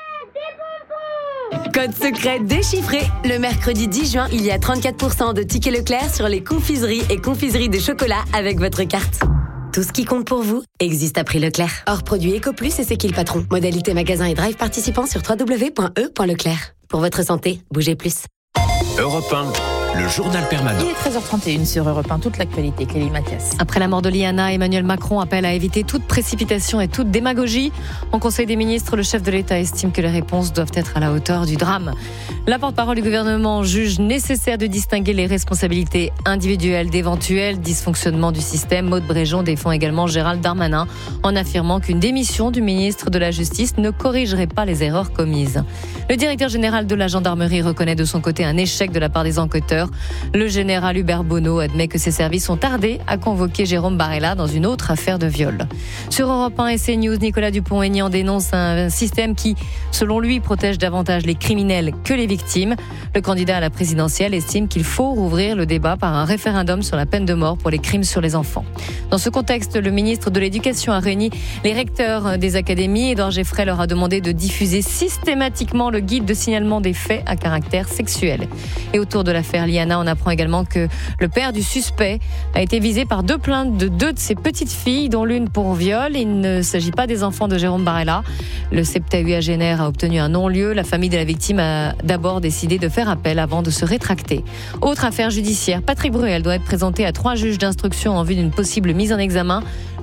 Code secret déchiffré. Le mercredi 10 juin, il y a 34% de tickets Leclerc sur les confiseries et confiseries de chocolat avec votre carte. Tout ce qui compte pour vous existe à prix Leclerc. Hors produit Ecoplus et c'est qui le patron ? Modalité magasin et drive participants sur www.e.leclerc. Pour votre santé, bougez plus. Europe 1, le journal permanent. Il est 13h31 sur Europe 1, toute l'actualité. Clélie Mathias. Après la mort de Liana, Emmanuel Macron appelle à éviter toute précipitation et toute démagogie. En Conseil des ministres, le chef de l'État estime que les réponses doivent être à la hauteur du drame. La porte-parole du gouvernement juge nécessaire de distinguer les responsabilités individuelles d'éventuels dysfonctionnements du système. Maud Bréjon défend également Gérald Darmanin en affirmant qu'une démission du ministre de la Justice ne corrigerait pas les erreurs commises. Le directeur général de la gendarmerie reconnaît de son côté un échec de la part des enquêteurs. Le général Hubert Bonneau admet que ses services ont tardé à convoquer Jérôme Barella dans une autre affaire de viol. Sur Europe 1 et CNews, Nicolas Dupont-Aignan dénonce un système qui, selon lui, protège davantage les criminels que les victimes. Le candidat à la présidentielle estime qu'il faut rouvrir le débat par un référendum sur la peine de mort pour les crimes sur les enfants. Dans ce contexte, le ministre de l'Éducation a réuni les recteurs des académies. Édouard Geffray leur a demandé de diffuser systématiquement le guide de signalement des faits à caractère sexuel. Et autour de l'affaire Liana, on apprend également que le père du suspect a été visé par 2 plaintes de 2 de ses petites filles, dont l'une pour viol. Il ne s'agit pas des enfants de Jérôme Barella. Le septuagénaire a obtenu un non-lieu. La famille de la victime a d'abord décidé de faire appel avant de se rétracter. Autre affaire judiciaire, Patrick Bruel doit être présenté à 3 juges d'instruction en vue d'une possible mise en examen.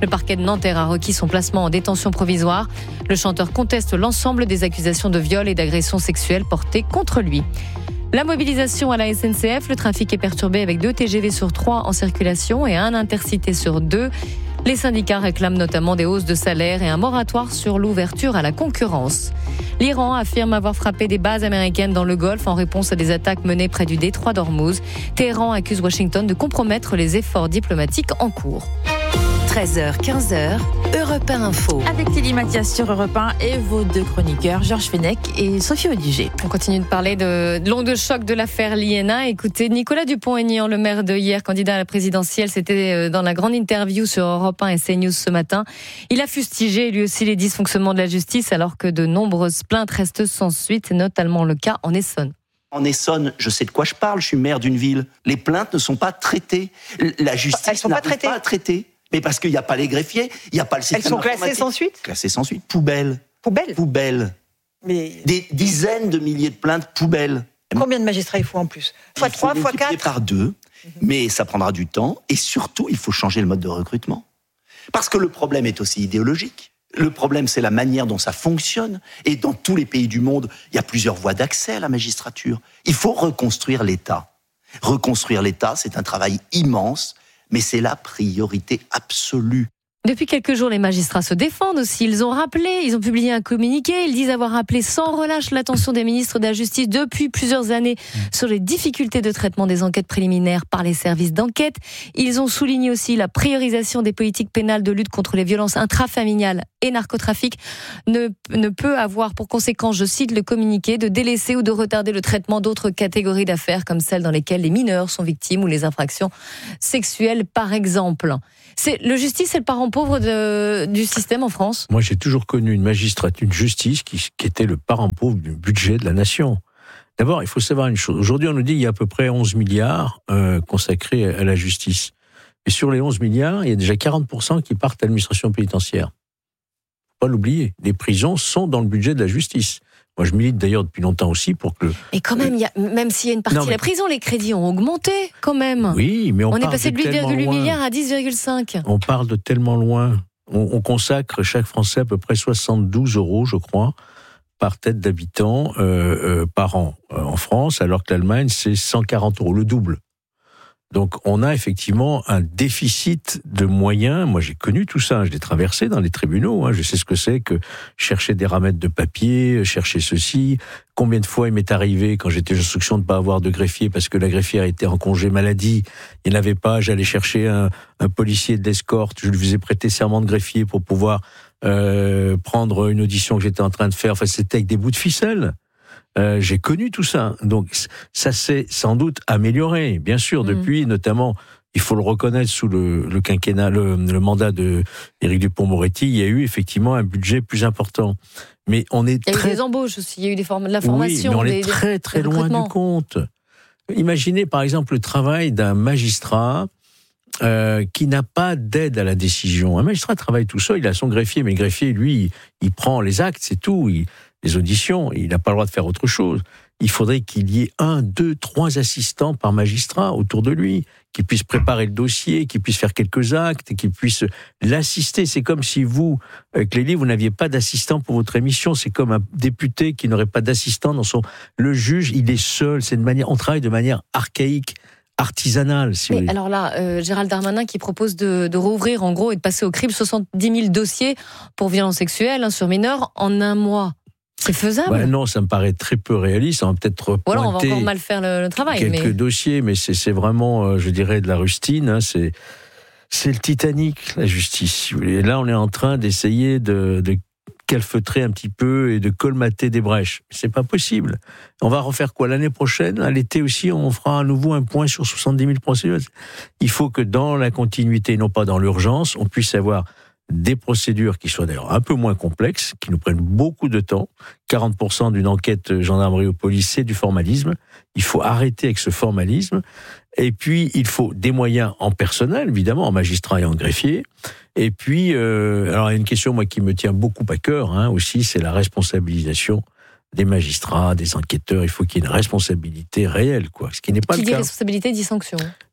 Le parquet de Nanterre a requis son placement en détention provisoire. Le chanteur conteste l'ensemble des accusations de viol et d'agression sexuelle portées contre lui. La mobilisation à la SNCF, le trafic est perturbé avec 2 TGV sur 3 en circulation et 1 intercité sur 2. Les syndicats réclament notamment des hausses de salaire et un moratoire sur l'ouverture à la concurrence. L'Iran affirme avoir frappé des bases américaines dans le Golfe en réponse à des attaques menées près du détroit d'Ormuz. Téhéran accuse Washington de compromettre les efforts diplomatiques en cours. 13h, 15h, Europe 1 Info. Avec Télie Mathias sur Europe 1 et vos 2 chroniqueurs, Georges Fenech et Sophie Audiger. On continue de parler de l'onde de choc de l'affaire Liena. Écoutez, Nicolas Dupont-Aignan, le maire de hier, candidat à la présidentielle, c'était dans la grande interview sur Europe 1 et CNews ce matin. Il a fustigé lui aussi les dysfonctionnements de la justice alors que de nombreuses plaintes restent sans suite, c'est notamment le cas en Essonne. En Essonne, je sais de quoi je parle, je suis maire d'une ville. Les plaintes ne sont pas traitées. La justice n'arrive pas à traiter. Mais parce qu'il n'y a pas les greffiers, il n'y a pas le système informatique. Elles sont classées sans suite ? Classées sans suite. Poubelle. Mais... Des dizaines de milliers de plaintes poubelles. Combien de magistrats il faut en plus ? Fois 3, fois 4 ? Par 2, mais ça prendra du temps. Et surtout, il faut changer le mode de recrutement. Parce que le problème est aussi idéologique. Le problème, c'est la manière dont ça fonctionne. Et dans tous les pays du monde, il y a plusieurs voies d'accès à la magistrature. Il faut reconstruire l'État. Reconstruire l'État, c'est un travail immense. Mais c'est la priorité absolue. Depuis quelques jours, les magistrats se défendent aussi. Ils ont publié un communiqué. Ils disent avoir appelé sans relâche l'attention des ministres de la Justice depuis plusieurs années sur les difficultés de traitement des enquêtes préliminaires par les services d'enquête. Ils ont souligné aussi la priorisation des politiques pénales de lutte contre les violences intrafamiliales et narcotrafic ne peut avoir pour conséquence, je cite le communiqué, de délaisser ou de retarder le traitement d'autres catégories d'affaires comme celles dans lesquelles les mineurs sont victimes ou les infractions sexuelles par exemple. Le justice, c'est le parent pauvre du système en France. Moi, j'ai toujours connu une justice qui était le parent pauvre du budget de la nation. D'abord, il faut savoir une chose. Aujourd'hui, on nous dit qu'il y a à peu près 11 milliards consacrés à la justice. Et sur les 11 milliards, il y a déjà 40% qui partent à l'administration pénitentiaire. Faut pas l'oublier. Les prisons sont dans le budget de la justice. Moi, je milite d'ailleurs depuis longtemps aussi pour que... Et quand même, même s'il y a une partie de la prison, les crédits ont augmenté quand même. Oui, mais on est passé de 8,8 milliards à 10,5. On parle de tellement loin. On consacre chaque Français à peu près 72 €, je crois, par tête d'habitant par an en France, alors que l'Allemagne, c'est 140 €, le double. Donc, on a effectivement un déficit de moyens. Moi, j'ai connu tout ça. Je l'ai traversé dans les tribunaux. Je sais ce que c'est que chercher des ramettes de papier, chercher ceci. Combien de fois il m'est arrivé, quand j'étais instruction, de ne pas avoir de greffier parce que la greffière était en congé maladie. Il n'avait pas. J'allais chercher un policier d'escorte. Je lui faisais prêter serment de greffier pour pouvoir prendre une audition que j'étais en train de faire. Enfin, c'était avec des bouts de ficelle. J'ai connu tout ça, donc ça s'est sans doute amélioré, bien sûr, depuis, notamment, il faut le reconnaître, sous le quinquennat, le mandat de Éric Dupond-Moretti, il y a eu effectivement un budget plus important. Mais on est il y a eu des embauches aussi, il y a eu de la formation. Oui, mais on est très très loin du compte. Imaginez par exemple le travail d'un magistrat qui n'a pas d'aide à la décision. Un magistrat travaille tout seul, il a son greffier, mais le greffier, lui, il prend les actes, c'est tout. Les auditions, il n'a pas le droit de faire autre chose. Il faudrait qu'il y ait 1, 2, 3 assistants par magistrat autour de lui, qui puissent préparer le dossier, qui puissent faire quelques actes, qui puissent l'assister. C'est comme si vous, Clélie, vous n'aviez pas d'assistant pour votre émission. C'est comme un député qui n'aurait pas d'assistant dans son... Le juge, il est seul. On travaille de manière archaïque, artisanale, si vous voulez. Alors là, Gérald Darmanin qui propose de rouvrir, en gros, et de passer au crible 70 000 dossiers pour violences sexuelles sur mineurs en un mois. C'est faisable ? Non, ça me paraît très peu réaliste. On va peut-être pointer on va encore mal faire le travail. Quelques dossiers, mais c'est vraiment, je dirais, de la rustine. C'est le Titanic, la justice. Et là, on est en train d'essayer de calfeutrer un petit peu et de colmater des brèches. C'est pas possible. On va refaire quoi l'année prochaine ? À l'été aussi, on fera à nouveau un point sur 70 000 procédures. Il faut que dans la continuité, non pas dans l'urgence, on puisse avoir des procédures qui soient d'ailleurs un peu moins complexes, qui nous prennent beaucoup de temps. 40% d'une enquête gendarmerie ou police, c'est du formalisme. Il faut arrêter avec ce formalisme. Et puis, il faut des moyens en personnel, évidemment, en magistrat et en greffier. Et puis, alors il y a une question, moi, qui me tient beaucoup à cœur, aussi, c'est la responsabilisation des magistrats, des enquêteurs. Il faut qu'il y ait une responsabilité réelle, quoi. Ce qui n'est pas le cas. Qui dit responsabilité dit sanction.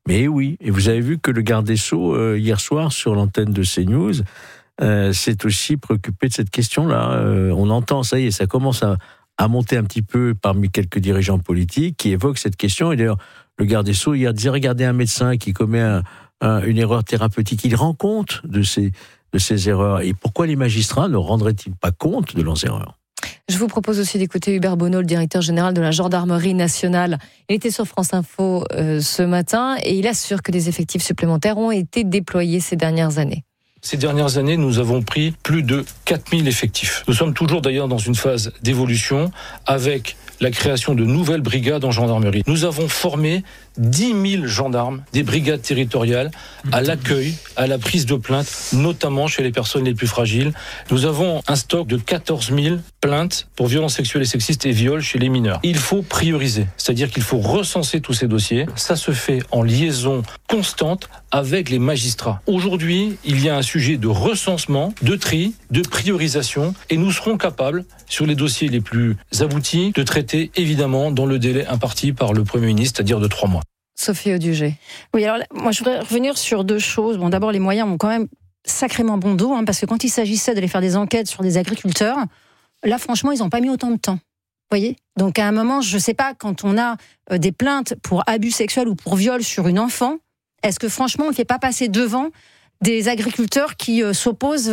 Mais oui, et vous avez vu que le garde des Sceaux, hier soir, sur l'antenne de CNews, s'est aussi préoccupé de cette question-là. On entend, ça y est, ça commence à monter un petit peu parmi quelques dirigeants politiques qui évoquent cette question. Et d'ailleurs, le garde des Sceaux, hier, disait, regardez un médecin qui commet une erreur thérapeutique, il rend compte de ces erreurs. Et pourquoi les magistrats ne rendraient-ils pas compte de leurs erreurs ? Je vous propose aussi d'écouter Hubert Bonneau, le directeur général de la Gendarmerie nationale. Il était sur France Info ce matin et il assure que des effectifs supplémentaires ont été déployés ces dernières années. Ces dernières années, nous avons pris plus de 4000 effectifs. Nous sommes toujours d'ailleurs dans une phase d'évolution avec la création de nouvelles brigades en gendarmerie. Nous avons formé 10 000 gendarmes, des brigades territoriales, à l'accueil, à la prise de plainte, notamment chez les personnes les plus fragiles. Nous avons un stock de 14 000 plaintes pour violences sexuelles et sexistes et viols chez les mineurs. Il faut prioriser, c'est-à-dire qu'il faut recenser tous ces dossiers. Ça se fait en liaison constante avec les magistrats. Aujourd'hui, il y a un sujet de recensement, de tri, de priorisation, et nous serons capables, sur les dossiers les plus aboutis, de traiter évidemment dans le délai imparti par le Premier ministre, c'est-à-dire de 3 mois. Sophie Audugé. Oui, alors moi je voudrais revenir sur 2 choses. Bon, d'abord, les moyens ont quand même sacrément bon dos, parce que quand il s'agissait d'aller faire des enquêtes sur des agriculteurs, là franchement, ils n'ont pas mis autant de temps. Vous voyez ? Donc à un moment, je ne sais pas, quand on a des plaintes pour abus sexuels ou pour viol sur une enfant, est-ce que franchement, on ne fait pas passer devant des agriculteurs qui s'opposent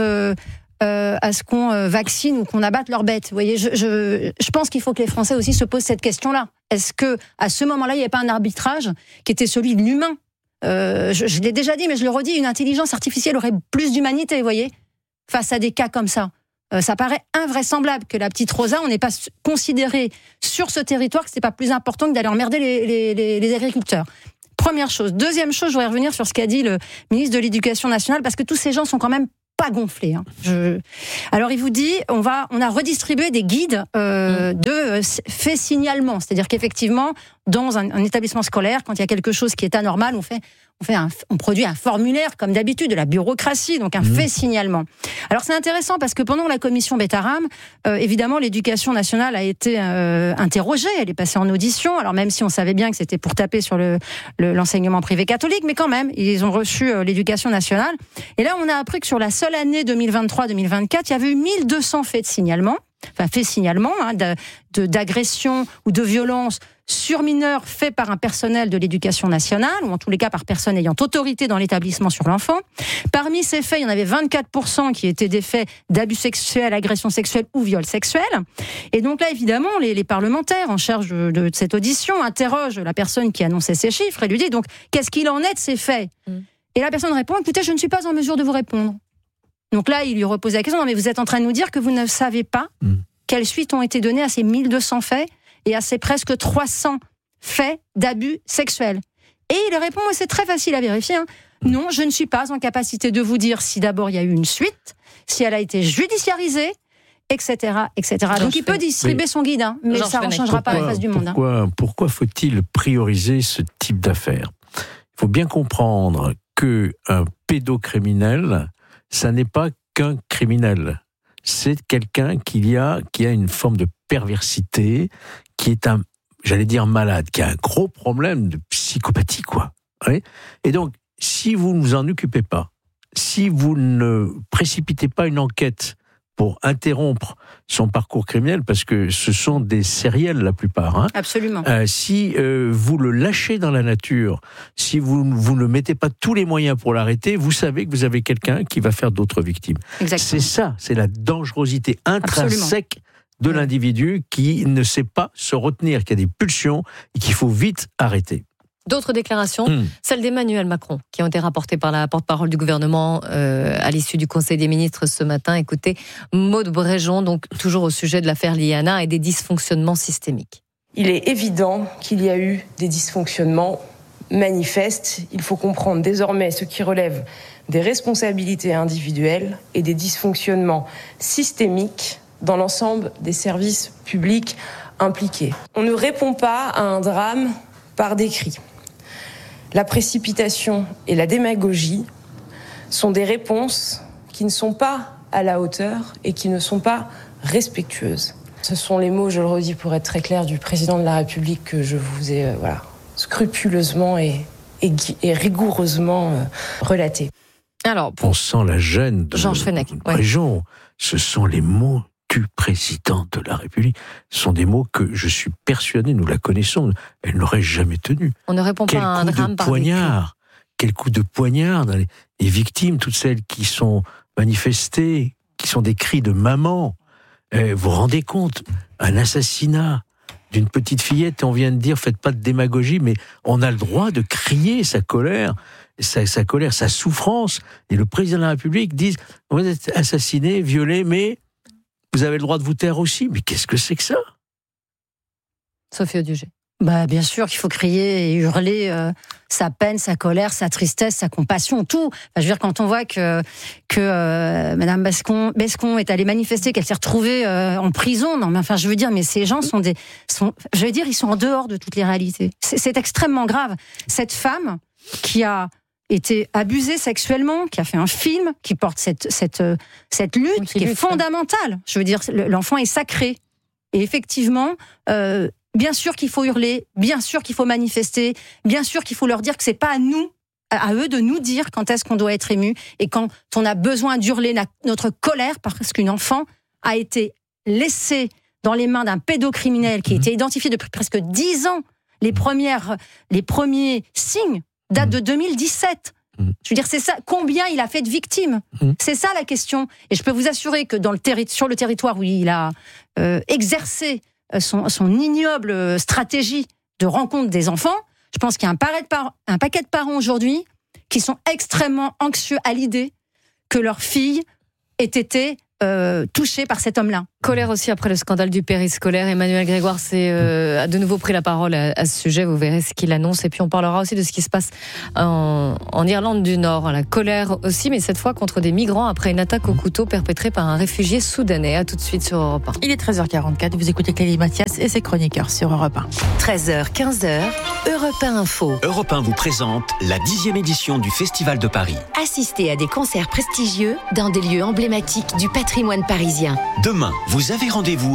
à ce qu'on vaccine ou qu'on abatte leurs bêtes. Vous voyez, je pense qu'il faut que les Français aussi se posent cette question-là. Est-ce que à ce moment-là, il n'y avait pas un arbitrage qui était celui de l'humain ? Je l'ai déjà dit, mais je le redis, une intelligence artificielle aurait plus d'humanité, vous voyez, face à des cas comme ça. Ça paraît invraisemblable que la petite Rosa, on n'ait pas considéré sur ce territoire que c'était pas plus important que d'aller emmerder les agriculteurs. Première chose. Deuxième chose, je voudrais revenir sur ce qu'a dit le ministre de l'Éducation nationale, parce que tous ces gens sont quand même pas gonflés. Alors il vous dit, on a redistribué des guides de fait signalement, c'est-à-dire qu'effectivement, dans un établissement scolaire, quand il y a quelque chose qui est anormal, on produit un formulaire comme d'habitude, de la bureaucratie, donc un fait signalement. Alors c'est intéressant parce que pendant la commission Betaram, évidemment l'Éducation nationale a été interrogée, elle est passée en audition, alors même si on savait bien que c'était pour taper sur l'enseignement privé catholique, mais quand même, ils ont reçu l'Éducation nationale. Et là on a appris que sur la seule année 2023-2024, il y avait eu 1200 faits de signalement, d'agression ou de violence sur mineurs faits par un personnel de l'Éducation nationale, ou en tous les cas par personne ayant autorité dans l'établissement sur l'enfant. Parmi ces faits, il y en avait 24% qui étaient des faits d'abus sexuels, agression sexuelle ou viol sexuel. Et donc là, évidemment, les parlementaires en charge de cette audition interrogent la personne qui annonçait ces chiffres et lui dit donc, qu'est-ce qu'il en est de ces faits ? Et la personne répond, écoutez, je ne suis pas en mesure de vous répondre. Donc là, il lui repose la question, non mais vous êtes en train de nous dire que vous ne savez pas quelles suites ont été données à ces 1200 faits et à ces presque 300 faits d'abus sexuels. Et il répond, c'est très facile à vérifier. Non, je ne suis pas en capacité de vous dire si d'abord il y a eu une suite, si elle a été judiciarisée, etc. Donc il peut distribuer son guide, mais ça ne changera pas la face du monde. Pourquoi faut-il prioriser ce type d'affaires ? Il faut bien comprendre qu'un pédocriminel, ça n'est pas qu'un criminel. C'est quelqu'un qui a une forme de perversité, qui est malade, qui a un gros problème de psychopathie, quoi. Oui. Et donc, si vous ne vous en occupez pas, si vous ne précipitez pas une enquête pour interrompre son parcours criminel, parce que ce sont des sériels la plupart. Absolument. Si vous le lâchez dans la nature, si vous ne mettez pas tous les moyens pour l'arrêter, vous savez que vous avez quelqu'un qui va faire d'autres victimes. Exactement. C'est ça, c'est la dangerosité intrinsèque de l'individu qui ne sait pas se retenir, qui a des pulsions et qu'il faut vite arrêter. D'autres déclarations, celles d'Emmanuel Macron, qui ont été rapportées par la porte-parole du gouvernement à l'issue du Conseil des ministres ce matin. Écoutez, Maud Bréjon, donc toujours au sujet de l'affaire Liana et des dysfonctionnements systémiques. Il est évident qu'il y a eu des dysfonctionnements manifestes. Il faut comprendre désormais ce qui relève des responsabilités individuelles et des dysfonctionnements systémiques dans l'ensemble des services publics impliqués. On ne répond pas à un drame par des cris. La précipitation et la démagogie sont des réponses qui ne sont pas à la hauteur et qui ne sont pas respectueuses. Ce sont les mots, je le redis pour être très clair, du président de la République que je vous ai scrupuleusement et est rigoureusement relatée. Alors, on sent la gêne de Georges Fenech, région. Ce sont les mots du président de la République. Ce sont des mots que je suis persuadé, nous la connaissons, elle n'aurait jamais tenu. On ne répond pas à un drame par poignard. Quel coup de poignard dans les victimes, toutes celles qui sont manifestées, qui sont des cris de maman. Vous vous rendez compte, un assassinat d'une petite fillette, et on vient de dire, faites pas de démagogie, mais on a le droit de crier sa colère, sa souffrance. Et le président de la République dit, vous êtes assassiné, violé, mais vous avez le droit de vous taire aussi. Mais qu'est-ce que c'est que ça ? Sophie Audugé. Bien sûr qu'il faut crier et hurler sa peine, sa colère, sa tristesse, sa compassion, tout. Je veux dire, quand on voit que Madame Bescon est allée manifester, qu'elle s'est retrouvée en prison, non, mais enfin, je veux dire, mais ces gens ils sont en dehors de toutes les réalités. C'est extrêmement grave. Cette femme qui a été abusée sexuellement, qui a fait un film, qui porte cette lutte qui est fondamentale. Je veux dire, l'enfant est sacré. Et effectivement, bien sûr qu'il faut hurler, bien sûr qu'il faut manifester, bien sûr qu'il faut leur dire que c'est pas à eux de nous dire quand est-ce qu'on doit être ému et quand on a besoin d'hurler notre colère parce qu'une enfant a été laissée dans les mains d'un pédocriminel qui a été identifié depuis presque 10 ans. Les premiers signes datent de 2017. Je veux dire, c'est ça. Combien il a fait de victimes ? C'est ça la question. Et je peux vous assurer que sur le territoire où il a exercé son ignoble stratégie de rencontre des enfants, je pense qu'il y a un paquet de parents aujourd'hui qui sont extrêmement anxieux à l'idée que leur fille ait été touchée par cet homme-là. Colère aussi après le scandale du périscolaire. Emmanuel Grégoire a de nouveau pris la parole à ce sujet. Vous verrez ce qu'il annonce. Et puis on parlera aussi de ce qui se passe en Irlande du Nord. La colère aussi, mais cette fois contre des migrants après une attaque au couteau perpétrée par un réfugié soudanais. À tout de suite sur Europe 1. Il est 13h44. Vous écoutez Clélie Mathias et ses chroniqueurs sur Europe 1. 13h, 15h, Europe 1 Info. Europe 1 vous présente la 10e édition du Festival de Paris. Assistez à des concerts prestigieux dans des lieux emblématiques du patrimoine parisien. Demain, vous avez rendez-vous